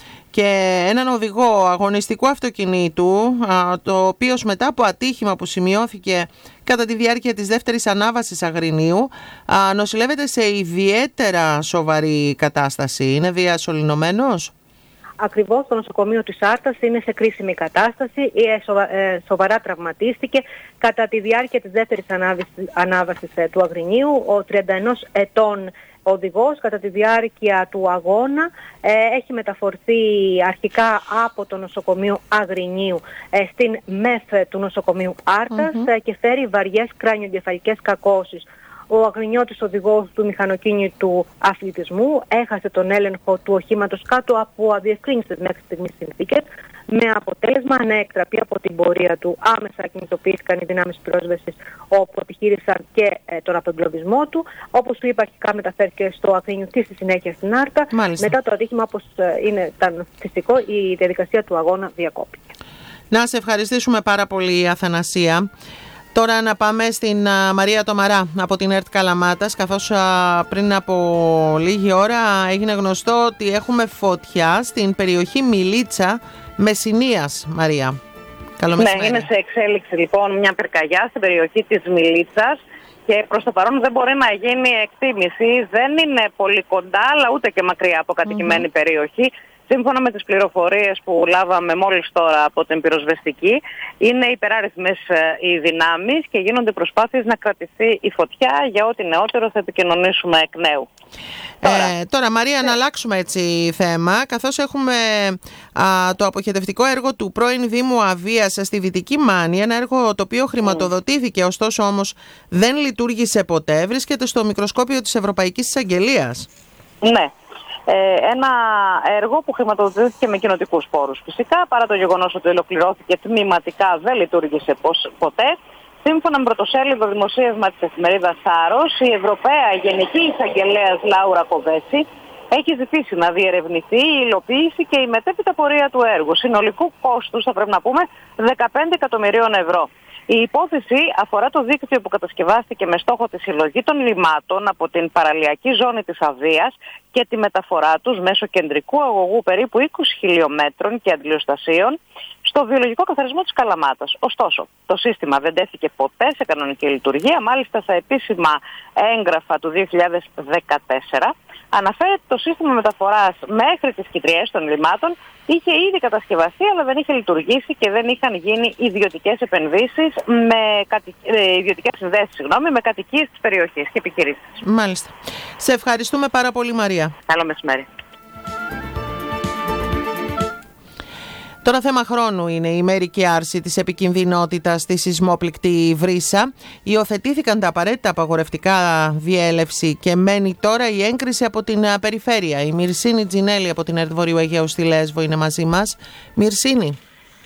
και έναν οδηγό αγωνιστικού αυτοκινήτου, α, το οποίος μετά από ατύχημα που σημειώθηκε κατά τη διάρκεια της δεύτερης ανάβασης Αγρινίου, α, νοσηλεύεται σε ιδιαίτερα σοβαρή κατάσταση. Είναι διασωληνωμένος? Ακριβώς, το νοσοκομείο της Άρτας είναι σε κρίσιμη κατάσταση, ε, σοβα, ε, σοβαρά τραυματίστηκε κατά τη διάρκεια της δεύτερης ανάβασης ε, του Αγρινίου. Ο τριάντα ένα ετών οδηγός κατά τη διάρκεια του αγώνα ε, έχει μεταφορθεί αρχικά από το νοσοκομείο Αγρινίου ε, στην ΜΕΘ του νοσοκομείου Άρτας mm-hmm. ε, και φέρει βαριές κράνιο-εγκεφαλικές κακώσεις. Ο αγρινιώτης οδηγός του μηχανοκίνητου αθλητισμού έχασε τον έλεγχο του οχήματος κάτω από αδιευκρίνιστες μέχρι στιγμής συνθήκες, με αποτέλεσμα να εκτραπεί από την πορεία του. Άμεσα κινητοποιήθηκαν οι δυνάμεις πυρόσβεσης, όπου επιχείρησαν και ε, τον απεγκλωβισμό του. Όπως του είπα, αρχικά μεταφέρθηκε στο Αθήνιο και στη συνέχεια στην Άρτα. Μάλιστα. Μετά το ατύχημα, όπως ε, είναι, ήταν φυσικό, η διαδικασία του αγώνα διακόπηκε. Να σε ευχαριστήσουμε πάρα πολύ, Αθανασία. Τώρα να πάμε στην α, Μαρία Τομαρά από την ΕΡΤ Καλαμάτας, καθώς α, πριν από λίγη ώρα έγινε γνωστό ότι έχουμε φωτιά στην περιοχή Μιλίτσα Μεσσηνίας, Μαρία. Καλό μεσημέρι. Ναι, είναι σε εξέλιξη λοιπόν μια πυρκαγιά στην περιοχή της Μιλίτσας και προς το παρόν δεν μπορεί να γίνει εκτίμηση. Δεν είναι πολύ κοντά, αλλά ούτε και μακριά από κατοικημένη mm-hmm. περιοχή. Σύμφωνα με τις πληροφορίες που λάβαμε μόλις τώρα από την πυροσβεστική, είναι υπεράριθμες οι δυνάμεις και γίνονται προσπάθειες να κρατηθεί η φωτιά. Για ό,τι νεότερο θα επικοινωνήσουμε εκ νέου. Τώρα, ε, τώρα Μαρία, να αλλάξουμε έτσι θέμα, καθώς έχουμε α, το αποχετευτικό έργο του πρώην Δήμου Αβίας στη Δυτική Μάνη, ένα έργο το οποίο χρηματοδοτήθηκε, ωστόσο όμως δεν λειτουργήσε ποτέ, βρίσκεται στο μικροσκόπιο της Ευρωπαϊκής Εισαγγελίας. Ναι. Ε, ένα έργο που χρηματοδοτήθηκε με κοινοτικούς πόρους. Φυσικά, παρά το γεγονός ότι ολοκληρώθηκε τμηματικά, δεν λειτουργήσε ποτέ. Σύμφωνα με πρωτοσέλιδο δημοσίευμα της εφημερίδας Άρος, η Ευρωπαία Γενική Εισαγγελέας Λάουρα Κοβέση έχει ζητήσει να διερευνηθεί η υλοποίηση και η μετέπειτα πορεία του έργου. Συνολικού κόστους, θα πρέπει να πούμε, δεκαπέντε εκατομμυρίων ευρώ. Η υπόθεση αφορά το δίκτυο που κατασκευάστηκε με στόχο τη συλλογή των λιμάτων από την παραλιακή ζώνη της Αβίας και τη μεταφορά τους μέσω κεντρικού αγωγού περίπου είκοσι χιλιόμετρων και αντιλιοστασίων στο βιολογικό καθαρισμό της Καλαμάτας. Ωστόσο, το σύστημα δεν τέθηκε ποτέ σε κανονική λειτουργία, μάλιστα στα επίσημα έγγραφα του δύο χιλιάδες δεκατέσσερα αναφέρεται το σύστημα μεταφοράς μέχρι τις κοιτριές των λιμάτων είχε ήδη κατασκευαστεί, αλλά δεν είχε λειτουργήσει και δεν είχαν γίνει ιδιωτικές επενδύσεις με κατη... ε, ιδιωτικές συνδέσεις, συγγνώμη, με κατοικίες της περιοχής και επιχειρήσεις. Μάλιστα. Σε ευχαριστούμε πάρα πολύ, Μαρία. Καλό μεσημέρι. Τώρα θέμα χρόνου είναι η μερική άρση της επικινδυνότητας στη σεισμόπληκτη Βρύσα. Υιοθετήθηκαν τα απαραίτητα απαγορευτικά διέλευση και μένει τώρα η έγκριση από την περιφέρεια. Η Μυρσίνη Τζινέλη από την ΕΡΤ Βορείου Αιγαίου στη Λέσβο είναι μαζί μας. Μυρσίνη.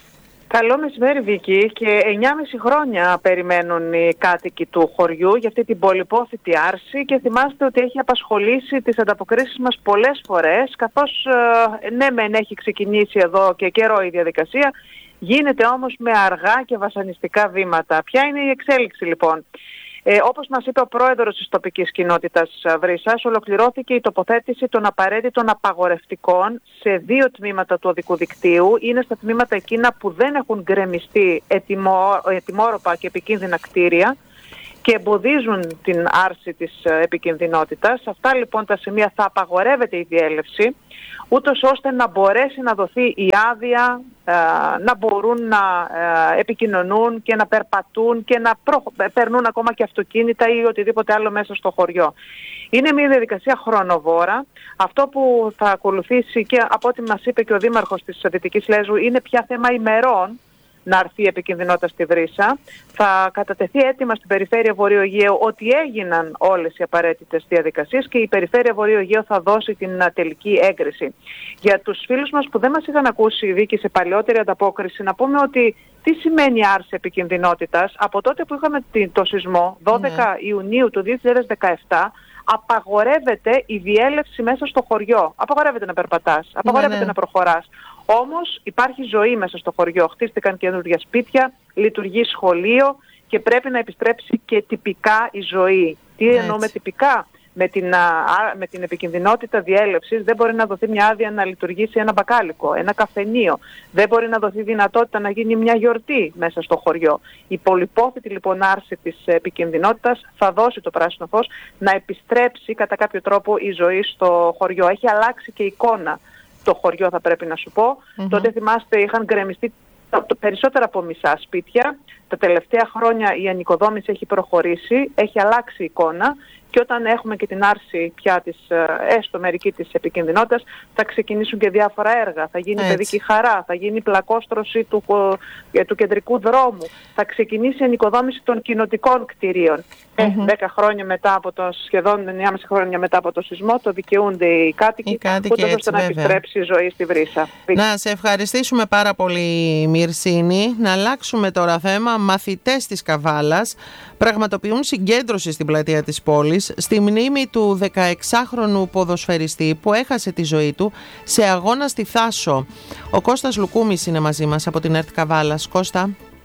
Καλό μεσημέρι, Βίκη, και εννιά και μισή χρόνια περιμένουν οι κάτοικοι του χωριού για αυτή την πολυπόθητη άρση και θυμάστε ότι έχει απασχολήσει τις ανταποκρίσεις μας πολλές φορές, καθώς ναι μεν έχει ξεκινήσει εδώ και καιρό η διαδικασία, γίνεται όμως με αργά και βασανιστικά βήματα. Ποια είναι η εξέλιξη λοιπόν? Ε, όπως μας είπε ο πρόεδρος της τοπικής κοινότητας Βρύσας, ολοκληρώθηκε η τοποθέτηση των απαραίτητων απαγορευτικών σε δύο τμήματα του οδικού δικτύου. Είναι στα τμήματα εκείνα που δεν έχουν γκρεμιστεί ετοιμόρροπα και επικίνδυνα κτίρια και εμποδίζουν την άρση της επικινδυνότητας. Σε αυτά λοιπόν τα σημεία θα απαγορεύεται η διέλευση, ούτως ώστε να μπορέσει να δοθεί η άδεια, ε, να μπορούν να ε, επικοινωνούν και να περπατούν και να προ... περνούν ακόμα και αυτοκίνητα ή οτιδήποτε άλλο μέσα στο χωριό. Είναι μια διαδικασία χρονοβόρα. Αυτό που θα ακολουθήσει και από ό,τι μας είπε και ο Δήμαρχος της Δυτικής Λέσβου είναι πια θέμα ημερών να αρθεί η επικινδυνότητα στη Βρύσα. Θα κατατεθεί έτοιμα στην Περιφέρεια Βορείου Αιγαίου ότι έγιναν όλες οι απαραίτητες διαδικασίες και η Περιφέρεια Βορείου Αιγαίου θα δώσει την τελική έγκριση. Για τους φίλους μας που δεν μας είχαν ακούσει, Βίκη, σε παλαιότερη ανταπόκριση, να πούμε ότι τι σημαίνει άρση επικινδυνότητας. Από τότε που είχαμε το σεισμό, δώδεκα ναι. Ιουνίου του δύο χιλιάδες δεκαεπτά, απαγορεύεται η διέλευση μέσα στο χωριό. Απαγορεύεται να περπατάς, απαγορεύεται ναι, ναι. να προχωράς. Όμως υπάρχει ζωή μέσα στο χωριό. Χτίστηκαν καινούργια σπίτια, λειτουργεί σχολείο και πρέπει να επιστρέψει και τυπικά η ζωή. Τι Έτσι. εννοούμε τυπικά? Με την, α, με την επικινδυνότητα διέλευσης δεν μπορεί να δοθεί μια άδεια να λειτουργήσει ένα μπακάλικο, ένα καφενείο. Δεν μπορεί να δοθεί δυνατότητα να γίνει μια γιορτή μέσα στο χωριό. Η πολυπόθητη λοιπόν άρση της επικινδυνότητας θα δώσει το πράσινο φως να επιστρέψει κατά κάποιο τρόπο η ζωή στο χωριό. Έχει αλλάξει και η εικόνα το χωριό, θα πρέπει να σου πω. Mm-hmm. Τότε θυμάστε είχαν γκρεμιστεί περισσότερα από μισά σπίτια. Τα τελευταία χρόνια η ανοικοδόμηση έχει προχωρήσει, έχει αλλάξει η εικόνα και όταν έχουμε και την άρση πια της έστω μερική της επικινδυνότητας θα ξεκινήσουν και διάφορα έργα. Θα γίνει Έτσι. παιδική χαρά, θα γίνει πλακόστρωση του, του κεντρικού δρόμου, θα ξεκινήσει η ανοικοδόμηση των κοινοτικών κτηρίων. Mm-hmm. Δέκα χρόνια μετά από το, σχεδόν εννιά και μισή χρόνια μετά από το σεισμό, το δικαιούνται οι κάτοικοι, ούτως ώστε να επιστρέψει η ζωή στη Βρύσα. Να σε ευχαριστήσουμε πάρα πολύ, Μυρσίνη. Να αλλάξουμε τώρα θέμα. Μαθητές της Καβάλας πραγματοποιούν συγκέντρωση στην πλατεία της πόλης στη μνήμη του δεκαεξάχρονου ποδοσφαιριστή που έχασε τη ζωή του σε αγώνα στη Θάσο. Ο Κώστας Λουκούμης είναι μαζί μας από την ΕΡΤ Καβάλας. Κώστα.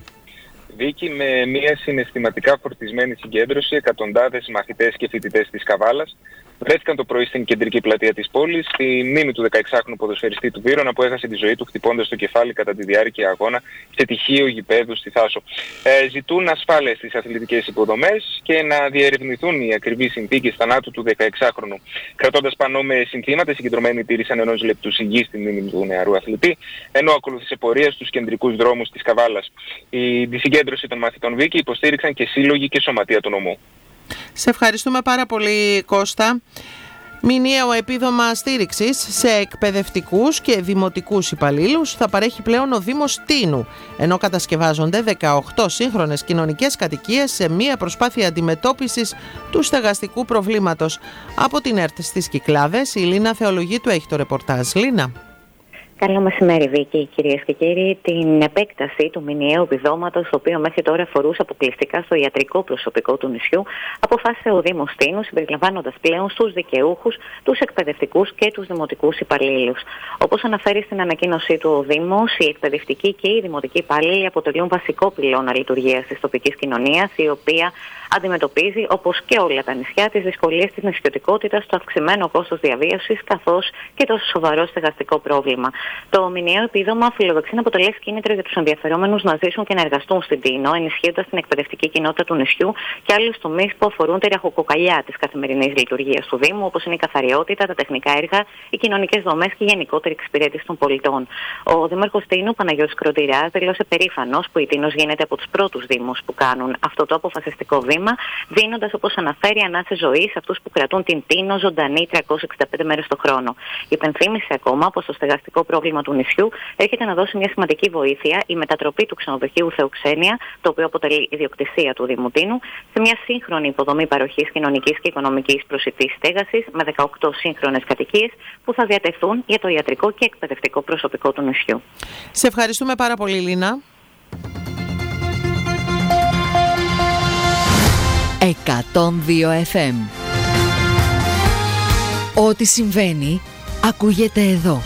Βίκη, με μια συναισθηματικά φορτισμένη συγκέντρωση, εκατοντάδες μαθητές και φοιτητές της Καβάλας βρέθηκαν το πρωί στην κεντρική πλατεία της πόλης, στη μνήμη του δεκαεξάχρονου ποδοσφαιριστή του Βύρωνα που έχασε τη ζωή του χτυπώντας το κεφάλι κατά τη διάρκεια αγώνα σε τυχείο γηπέδου στη Θάσο. Ε, ζητούν ασφάλεια στις αθλητικές υποδομές και να διερευνηθούν οι ακριβείς συνθήκες θανάτου του δεκαεξάχρονου. Κρατώντας πανό με συνθήματα, οι συγκεντρωμένοι τήρησαν ενός λεπτού σιγή στη μνήμη του νεαρού αθλητή, ενώ ακολούθησε πορεία στους κεντρικούς δρόμους της Καβάλας. Η συγκέντρωση των μαθητών Βίκη υποστήριξαν και σύλλογοι και σωματεία του νομού. Σε ευχαριστούμε πάρα πολύ, Κώστα. Μηνιαίο επίδομα στήριξης σε εκπαιδευτικούς και δημοτικούς υπαλλήλους θα παρέχει πλέον ο Δήμος Τίνου, ενώ κατασκευάζονται δεκαοκτώ σύγχρονες κοινωνικές κατοικίες σε μία προσπάθεια αντιμετώπισης του στεγαστικού προβλήματος. Από την ΕΡΤ στις Κυκλάδες, η Λίνα Θεολογίτου έχει το ρεπορτάζ. Λίνα. Καλό μεσημέρι, Βίκη, κυρίες και κύριοι. Την επέκταση του μηνιαίου επιδόματος, το οποίο μέχρι τώρα αφορούσε αποκλειστικά στο ιατρικό προσωπικό του νησιού, αποφάσισε ο Δήμος Τίνου, συμπεριλαμβάνοντας πλέον στους δικαιούχους, τους εκπαιδευτικούς και τους δημοτικούς υπαλλήλους. Όπως αναφέρει στην ανακοίνωσή του ο Δήμος, οι εκπαιδευτικοί και οι δημοτικοί υπάλληλοι αποτελούν βασικό πυλώνα λειτουργίας της τοπικής κοινωνίας, η οποία αντιμετωπίζει, όπως και όλα τα νησιά, τις δυσκολίες της νησιωτικότητας, το αυξημένο κόστος διαβίωσης, καθώς και το σοβαρό στεγαστικό πρόβλημα. Το μηνιαίο επίδομα φιλοδοξεί να αποτελέσει κίνητρο για τους ενδιαφερόμενους να ζήσουν και να εργαστούν στην Τίνο, ενισχύοντας την εκπαιδευτική κοινότητα του νησιού και άλλους τομείς που αφορούν τη ραχοκοκαλιά της καθημερινής λειτουργίας του Δήμου, όπως είναι η καθαριότητα, τα τεχνικά έργα, οι κοινωνικές δομές και η γενικότερη εξυπηρέτηση των πολιτών. Ο Δήμαρχος Τίνου, Παναγιώτης Κροτηράς, δήλωσε περήφανος που η Τίνος γίνεται από τους πρώτους Δήμους που κάνουν αυτό το αποφασιστικό βήμα, δίνοντας, όπως αναφέρει, ανάσες ζωή σε αυτούς που κρατούν την Τίνο ζωντανή τριακόσιες εξήντα πέντε μέρες το χρόνο. Υπενθύμησε ακόμα πως το στεγαστικό πρόβλημα του νησιού έρχεται να δώσει μια σημαντική βοήθεια η μετατροπή του ξενοδοχείου Θεοξένεια, το οποίο αποτελεί ιδιοκτησία του Δήμου Τίνου, σε μια σύγχρονη υποδομή παροχής κοινωνικής και οικονομικής προσιτής στέγασης με δεκαοκτώ σύγχρονες κατοικίες που θα διατεθούν για το ιατρικό και εκπαιδευτικό προσωπικό του νησιού. Σε ευχαριστούμε πάρα πολύ, Λίνα. εκατόν δύο εφ εμ. Ό,τι συμβαίνει ακούγεται εδώ.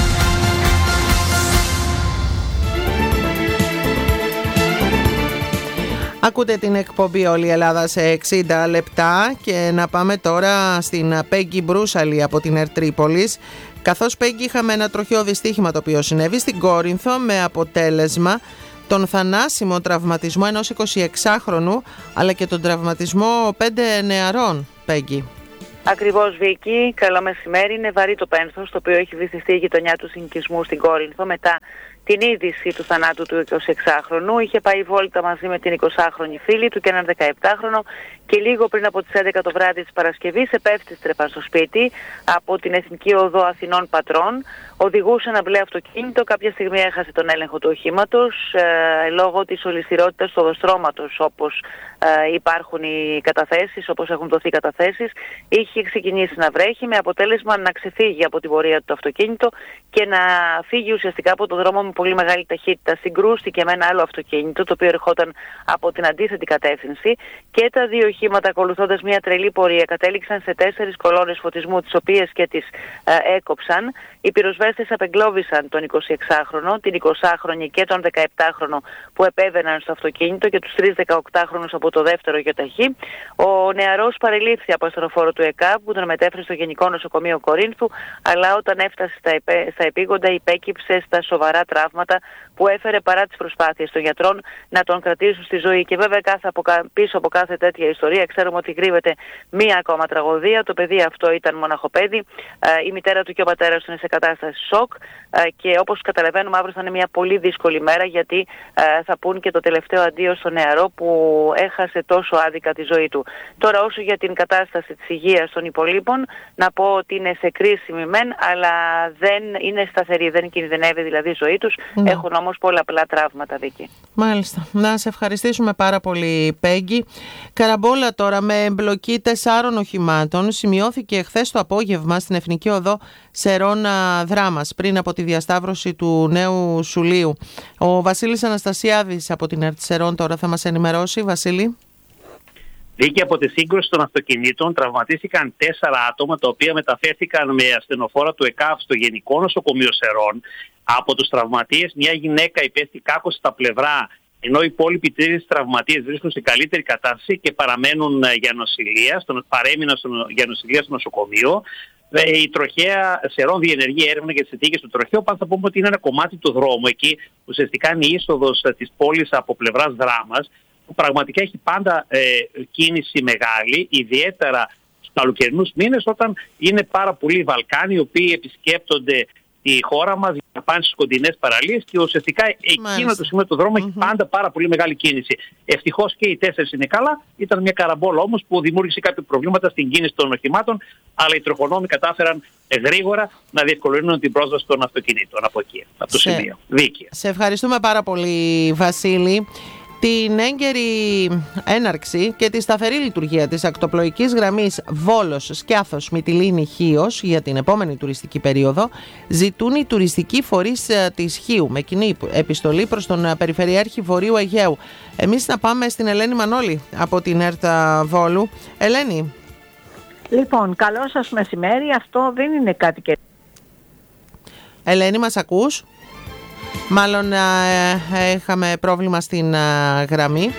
Ακούτε την εκπομπή «Όλη η Ελλάδα» σε εξήντα λεπτά και να πάμε τώρα στην Πέγγι Μπρούσαλη από την ΕΡΤ Τρίπολης. Καθώς, Πέγγι, είχαμε ένα τροχαίο δυστύχημα το οποίο συνέβη στην Κόρινθο με αποτέλεσμα τον θανάσιμο τραυματισμό ενός εικοσιεξάχρονου αλλά και τον τραυματισμό πέντε νεαρών, Πέγγι. Ακριβώς, Βίκη. Καλό μεσημέρι. Είναι βαρύ το πένθος το οποίο έχει βυθιστεί η γειτονιά του συνοικισμού στην Κόρινθο μετά την είδηση του θανάτου του εικοσιεξάχρονου. Είχε πάει βόλτα μαζί με την εικοσάχρονη φίλη του και έναν δεκαεπτάχρονο και λίγο πριν από τις έντεκα το βράδυ της Παρασκευής επέστρεφαν στο σπίτι από την Εθνική Οδό Αθηνών Πατρών. Οδηγούσε ένα μπλε αυτοκίνητο, κάποια στιγμή έχασε τον έλεγχο του οχήματος ε, λόγω της ολισθηρότητας του οδοστρώματος, όπως ε, υπάρχουν οι καταθέσεις, όπως έχουν δοθεί καταθέσεις. Είχε ξεκινήσει να βρέχει με αποτέλεσμα να ξεφύγει από την πορεία του το αυτοκίνητο και να φύγει ουσιαστικά από τον δρόμο με πολύ μεγάλη ταχύτητα. Συγκρούστηκε με ένα άλλο αυτοκίνητο το οποίο ερχόταν από την αντίθετη κατεύθυνση και τα δύο οχήματα, ακολουθώντας μια τρελή πορεία, κατέληξαν σε τέσσερις κολόνες φωτισμού, τις οποίες και τις ε, έκοψαν. Οι πυροσβέστες απεγκλώβησαν τον εικοσιεξάχρονο, την εικοσάχρονη και τον δεκαεπτάχρονο που επέβαιναν στο αυτοκίνητο και τους τρεις δεκαοκτάχρονους από το δεύτερο γιοταχή. Ο νεαρός παρελήφθη από ασθενοφόρο του ΕΚΑΒ που τον μετέφερε στο Γενικό Νοσοκομείο Κορίνθου, αλλά όταν έφτασε στα, επέ, στα επίγοντα υπέκυψε στα σοβαρά τραύματα που έφερε παρά τις προσπάθειες των γιατρών να τον κρατήσουν στη ζωή. Και βέβαια κάθε από, πίσω από κάθε τέτοια ιστορία ξέρουμε ότι κρύβεται μία ακόμα τραγωδία. Το παιδί αυτό ήταν μοναχοπέδι, η μητέρα του και ο πατέρας του είναι σε κατάσταση σοκ και όπως καταλαβαίνουμε αύριο θα είναι μια πολύ δύσκολη μέρα, γιατί θα πούν και το τελευταίο αντίο στο νεαρό που έχασε τόσο άδικα τη ζωή του. Τώρα, όσο για την κατάσταση της υγείας των υπολείπων, να πω ότι είναι σε κρίσιμη μεν, αλλά δεν είναι σταθερή, δεν κινδυνεύει δηλαδή η ζωή τους. Ναι. Έχουν όμως πολλαπλά τραύματα, Βίκη. Μάλιστα. Να σε ευχαριστήσουμε πάρα πολύ, Πέγγι. Καραμπόλα τώρα με εμπλοκή τεσσάρων οχημάτων σημειώθηκε χθες το απόγευμα στην Εθνική Οδό Σερώνα Δράμας πριν από τη διασταύρωση του Νέου Σουλίου. Ο Βασίλης Αναστασιάδης από την ΕΡΤ Σερών τώρα θα μας ενημερώσει. Βασίλη. Δίκαια από τη σύγκρουση των αυτοκινήτων τραυματίστηκαν τέσσερα άτομα, τα οποία μεταφέρθηκαν με ασθενοφόρα του ΕΚΑΒ στο Γενικό Νοσοκομείο Σερών. Από τους τραυματίες, μια γυναίκα υπέστη κάκωση στα πλευρά ενώ οι υπόλοιποι τρεις τραυματίες βρίσκονται σε καλύτερη κατάσταση και παραμένουν για νοσηλεία, στον, παρέμειναν στο, για νοσηλεία στο νοσοκομείο. Η τροχέα σερών διενεργεί έρευνα για τις συνθήκες του τροχαίου. Πάντα θα πούμε ότι είναι ένα κομμάτι του δρόμου εκεί, ουσιαστικά είναι η είσοδος της πόλης από πλευράς Δράμας, που πραγματικά έχει πάντα ε, κίνηση μεγάλη, ιδιαίτερα στους καλοκαιρινούς μήνες, όταν είναι πάρα πολλοί Βαλκάνοι οι οποίοι επισκέπτονται τη χώρα μας για να πάνε στις κοντινές παραλίες και ουσιαστικά εκείνο το σημείο του δρόμου mm-hmm. έχει πάντα πάρα πολύ μεγάλη κίνηση. Ευτυχώς και οι τέσσερις είναι καλά. Ήταν μια καραμπόλα όμως που δημιούργησε κάποια προβλήματα στην κίνηση των οχημάτων, αλλά οι τροχονόμοι κατάφεραν γρήγορα να διευκολύνουν την πρόσβαση των αυτοκινήτων από εκεί, από το σε, σημείο. Δίκαια. Σε ευχαριστούμε πάρα πολύ, Βασίλη. Την έγκαιρη έναρξη και τη σταθερή λειτουργία της ακτοπλοϊκής γραμμής Βόλος Σκιάθος Μυτιλήνη Χίος για την επόμενη τουριστική περίοδο ζητούν οι τουριστικοί φορείς της Χίου με κοινή επιστολή προς τον Περιφερειάρχη Βορείου Αιγαίου. Εμείς να πάμε στην Ελένη Μανώλη από την ΕΡΤ Βόλου. Ελένη. Λοιπόν, καλό σας μεσημέρι. Αυτό δεν είναι κάτι και... Ελένη, μας ακούς? Μάλλον ε, είχαμε πρόβλημα στην ε, γραμμή.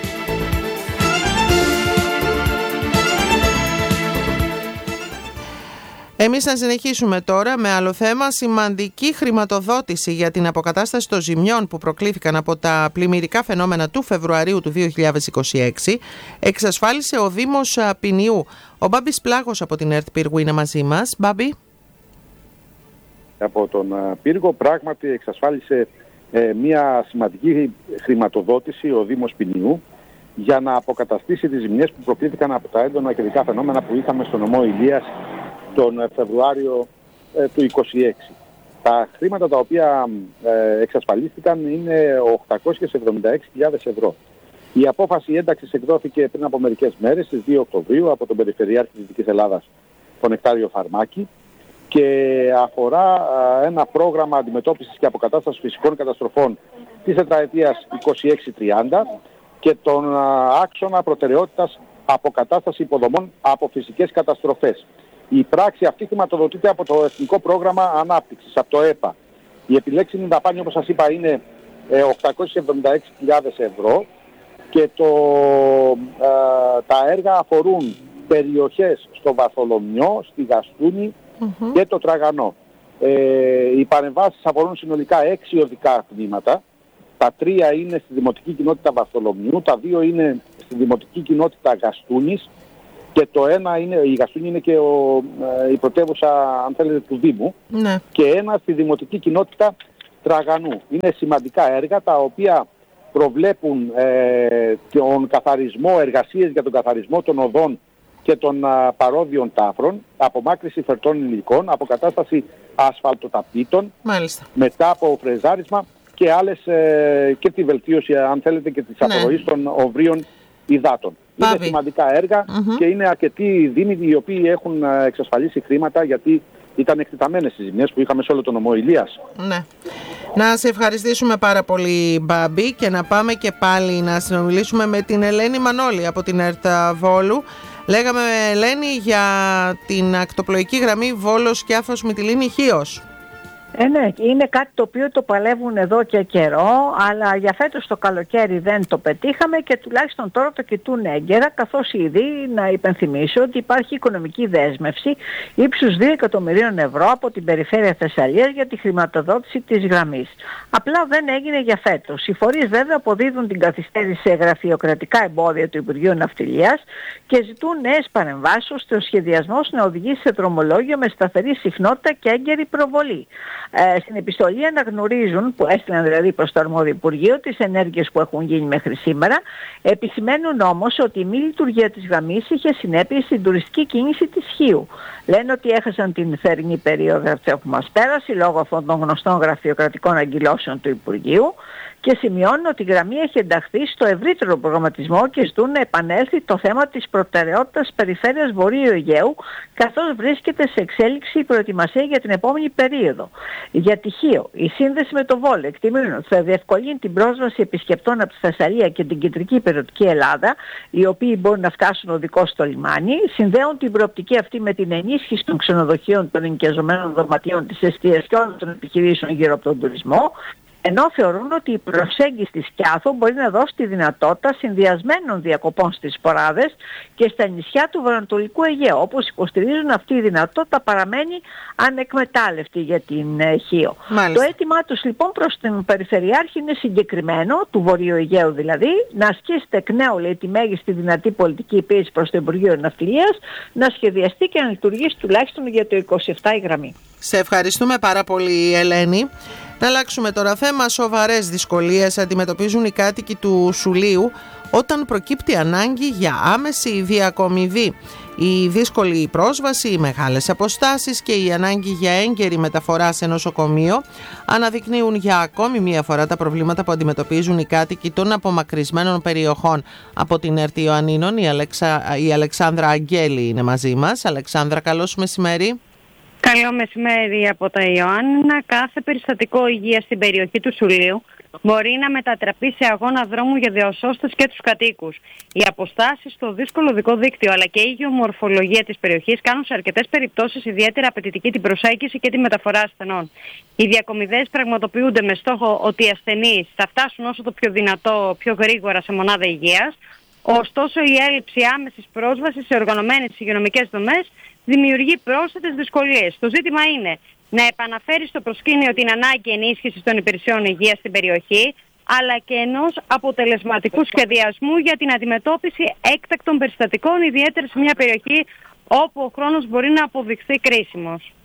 Εμείς θα συνεχίσουμε τώρα με άλλο θέμα. Σημαντική χρηματοδότηση για την αποκατάσταση των ζημιών που προκλήθηκαν από τα πλημμυρικά φαινόμενα του Φεβρουαρίου του δύο χιλιάδες είκοσι έξι εξασφάλισε ο Δήμος Ποινιού. Ο Μπάμπης Πλάγος από την ΕΡΤ Πύργου είναι μαζί μας. Μπάμπη. Από τον Πύργο πράγματι εξασφάλισε ε, μια σημαντική χρηματοδότηση ο Δήμος Ποινιού για να αποκαταστήσει τις ζημιές που προκλήθηκαν από τα έντονα καιρικά φαινόμενα που είχαμε στο νομό Ηλίας τον Φεβρουάριο ε, του είκοσι έξι. Τα χρήματα τα οποία ε, εξασφαλίστηκαν είναι οκτακόσιες εβδομήντα έξι χιλιάδες ευρώ. Η απόφαση ένταξης εκδόθηκε πριν από μερικές μέρες, στις δύο Οκτωβρίου, από τον Περιφερειάρχη της Δυτικής Ελλάδας, τον Νεκτάριο Φαρμάκη, και αφορά α, ένα πρόγραμμα αντιμετώπισης και αποκατάστασης φυσικών καταστροφών της τετραετίας είκοσι έξι τριάντα και τον α, άξονα προτεραιότητας αποκατάσταση υποδομών από φυσικές καταστροφές. Η πράξη αυτή χρηματοδοτείται από το Εθνικό Πρόγραμμα Ανάπτυξης, από το ΕΠΑ. Η επιλέξιμη δαπάνη, όπως σας είπα, είναι ε, οκτακόσιες εβδομήντα έξι χιλιάδες ευρώ και το, ε, τα έργα αφορούν περιοχές στο Βαρθολομιό, στη Γαστούνη mm-hmm. και το Τραγανό. Ε, οι παρεμβάσεις αφορούν συνολικά έξι οδικά τμήματα. Τα τρία είναι στη Δημοτική Κοινότητα Βαρθολομιού, τα δύο είναι στη Δημοτική Κοινότητα Γαστούνης και το ένα είναι, η Γαστούνη είναι και ο, ε, η πρωτεύουσα, αν θέλετε, του Δήμου, ναι. και ένα στη Δημοτική Κοινότητα Τραγανού. Είναι σημαντικά έργα τα οποία προβλέπουν ε, τον καθαρισμό, εργασίες για τον καθαρισμό των οδών και των α, παρόδιων τάφρων, απομάκρυση φερτών υλικών, αποκατάσταση ασφαλτοταπήτων, μάλιστα. μετά από φρεζάρισμα και άλλες ε, και τη βελτίωση, αν θέλετε, και της ναι. απορροής των οβρίων υδάτων. Πάβη. Είναι σημαντικά έργα mm-hmm. και είναι αρκετοί δήμοι οι οποίοι έχουν εξασφαλίσει χρήματα, γιατί ήταν εκτεταμένες οι ζημιές που είχαμε σε όλο τον νομό Ηλίας. Ναι. Να σε ευχαριστήσουμε πάρα πολύ, Μπάμπη, και να πάμε και πάλι να συνομιλήσουμε με την Ελένη Μανώλη από την ΕΡΤ Βόλου. Λέγαμε, Ελένη, για την ακτοπλοϊκή γραμμή Βόλος Σκιάθος Μυτιλήνη Χίος. Ε, ναι, είναι κάτι το οποίο το παλεύουν εδώ και καιρό, αλλά για φέτος το καλοκαίρι δεν το πετύχαμε και τουλάχιστον τώρα το κοιτούν έγκαιρα, καθώς ήδη να υπενθυμίσω ότι υπάρχει οικονομική δέσμευση ύψους δύο εκατομμυρίων ευρώ από την Περιφέρεια Θεσσαλίας για τη χρηματοδότηση της γραμμής. Απλά δεν έγινε για φέτος. Οι φορείς βέβαια αποδίδουν την καθυστέρηση σε γραφειοκρατικά εμπόδια του Υπουργείου Ναυτιλίας και ζητούν νέες παρεμβάσεις ώστε ο σχεδιασμός να οδηγήσει σε δρομολόγιο με σταθερή συχνότητα και έγκαιρη προβολή. Ε, στην επιστολή αναγνωρίζουν, που έστειλαν δηλαδή προς το αρμόδιο Υπουργείο, τις ενέργειες που έχουν γίνει μέχρι σήμερα. Επισημαίνουν όμως ότι η μη λειτουργία της γραμμής είχε συνέπειες στην τουριστική κίνηση της Χίου. Λένε ότι έχασαν την θερινή περίοδο που μας πέρασε λόγω αυτών των γνωστών γραφειοκρατικών αγκυλώσεων του Υπουργείου και σημειώνουν ότι η γραμμή έχει ενταχθεί στο ευρύτερο προγραμματισμό και ζητούν να επανέλθει το θέμα της προτεραιότητας περιφέρειας Βορείου Αιγαίου, καθώς βρίσκεται σε εξέλιξη η προετοιμασία για την επόμενη περίοδο. Για τη Χίο, η σύνδεση με το Βόλο εκτιμούν ότι θα διευκολύνει την πρόσβαση επισκεπτών από τη Θεσσαλία και την κεντρική υπηρετική Ελλάδα, οι οποίοι μπορούν να φτάσουν οδικώς στο λιμάνι, συνδέουν την προοπτική αυτή με την ενίσχυση των ξενοδοχείων, των ενοικιαζομένων δωματίων της εστίας και όλων των επιχειρήσεων γύρω από τον τουρισμό. Ενώ θεωρούν ότι η προσέγγιση της Κιάθο μπορεί να δώσει τη δυνατότητα συνδυασμένων διακοπών στις σποράδες και στα νησιά του βορειοανατολικού Αιγαίου. Όπως υποστηρίζουν, αυτή η δυνατότητα παραμένει ανεκμετάλλευτη για την ε, Χίο. Το αίτημά τους λοιπόν προς την Περιφερειάρχη είναι συγκεκριμένο, του Βορείου Αιγαίου δηλαδή, να ασκήσετε εκ νέου, λέει, τη μέγιστη δυνατή πολιτική πίεση προς το Υπουργείο Ναυτιλίας, να σχεδιαστεί και να λειτουργήσει τουλάχιστον για το είκοσι επτά η γραμμή. Σε ευχαριστούμε πάρα πολύ, Ελένη. Να αλλάξουμε τώρα θέμα. Σοβαρές δυσκολίες αντιμετωπίζουν οι κάτοικοι του Σουλείου όταν προκύπτει ανάγκη για άμεση διακομιδή. Η δύσκολη πρόσβαση, οι μεγάλες αποστάσεις και η ανάγκη για έγκαιρη μεταφορά σε νοσοκομείο αναδεικνύουν για ακόμη μία φορά τα προβλήματα που αντιμετωπίζουν οι κάτοικοι των απομακρυσμένων περιοχών. Από την ΕΡΤ Ιωαννίνων η, Αλεξα... η Αλεξάνδρα Αγγέλη είναι μαζί μας. Αλεξάνδρα, καλώς μεσημέρι. Καλό μεσημέρι από τα Ιωάννινα. Κάθε περιστατικό υγείας στην περιοχή του Σουλείου μπορεί να μετατραπεί σε αγώνα δρόμου για διασώστες και τους κατοίκους. Οι αποστάσεις στο δύσκολο οδικό δίκτυο αλλά και η γεωμορφολογία της περιοχής κάνουν σε αρκετές περιπτώσεις ιδιαίτερα απαιτητική την προσέγγιση και τη μεταφορά ασθενών. Οι διακομιδές πραγματοποιούνται με στόχο ότι οι ασθενείς θα φτάσουν όσο το πιο δυνατό, πιο γρήγορα σε μονάδα υγείας. Ωστόσο, η έλλειψη άμεσης πρόσβασης σε οργανωμένες υγειονομικές δομές δημιουργεί πρόσθετες δυσκολίες. Το ζήτημα είναι να επαναφέρει στο προσκήνιο την ανάγκη ενίσχυσης των υπηρεσιών υγείας στην περιοχή, αλλά και ενός αποτελεσματικού σχεδιασμού για την αντιμετώπιση έκτακτων περιστατικών, ιδιαίτερα σε μια περιοχή όπου ο χρόνος μπορεί να αποδειχθεί κρίσιμος.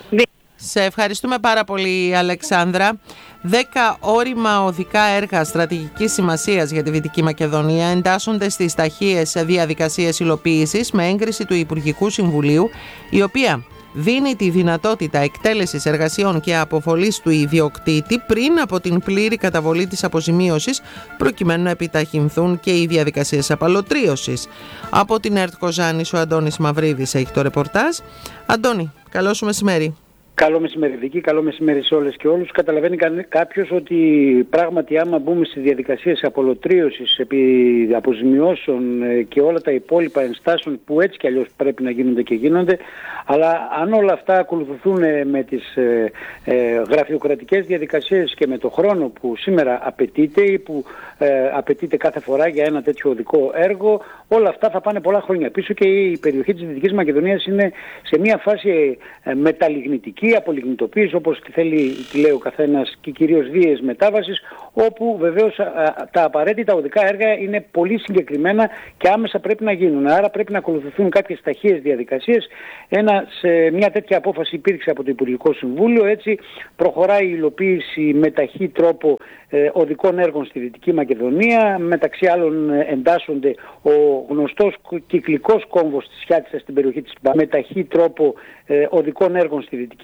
Σε ευχαριστούμε πάρα πολύ, Αλεξάνδρα. Δέκα όρημα οδικά έργα στρατηγικής σημασίας για τη Δυτική Μακεδονία εντάσσονται στις ταχείες διαδικασίες υλοποίησης με έγκριση του Υπουργικού Συμβουλίου, η οποία δίνει τη δυνατότητα εκτέλεσης εργασιών και αποβολής του ιδιοκτήτη πριν από την πλήρη καταβολή της αποζημίωσης, προκειμένου να επιταχυνθούν και οι διαδικασίες απαλωτρίωσης. Από την ΕΡΤ Κοζάνης, ο Αντώνης Μαυρίδης έχει το ρεπορτάζ. Αντώνη, καλό σου μεσημέρι. Καλό μεσημέρι Βίκη, καλό μεσημέρι σε όλες και όλους. Καταλαβαίνει κάποιος ότι πράγματι άμα μπούμε στις διαδικασίες απολωτρίωσης επί αποζημιώσεων και όλα τα υπόλοιπα ενστάσεων που έτσι κι αλλιώς πρέπει να γίνονται και γίνονται, αλλά αν όλα αυτά ακολουθούν με τις ε, ε, γραφειοκρατικές διαδικασίες και με το χρόνο που σήμερα απαιτείται ή που ε, απαιτείται κάθε φορά για ένα τέτοιο οδικό έργο, όλα αυτά θα πάνε πολλά χρόνια πίσω και η περιοχή της Δυτικής Μακεδονίας είναι σε μια φάση ε, μεταλιγνητική, απολιγνητοποίηση, όπως τη θέλει, τη λέει ο καθένας, και κυρίως βίαιες μετάβασης, όπου βεβαίως α, τα απαραίτητα οδικά έργα είναι πολύ συγκεκριμένα και άμεσα πρέπει να γίνουν. Άρα πρέπει να ακολουθηθούν κάποιες ταχείες διαδικασίες. Ένα, σε μια τέτοια απόφαση υπήρξε από το Υπουργικό Συμβούλιο, έτσι προχωράει η υλοποίηση με ταχύ τρόπο ε, οδικών έργων στη Δυτική Μακεδονία. Μεταξύ άλλων ε, εντάσσονται ο γνωστός κυκλικός κόμβος της Χιάτσας στην περιοχή της Μπα, με ταχύ τρόπο ε, οδικών έργων στη Δυτική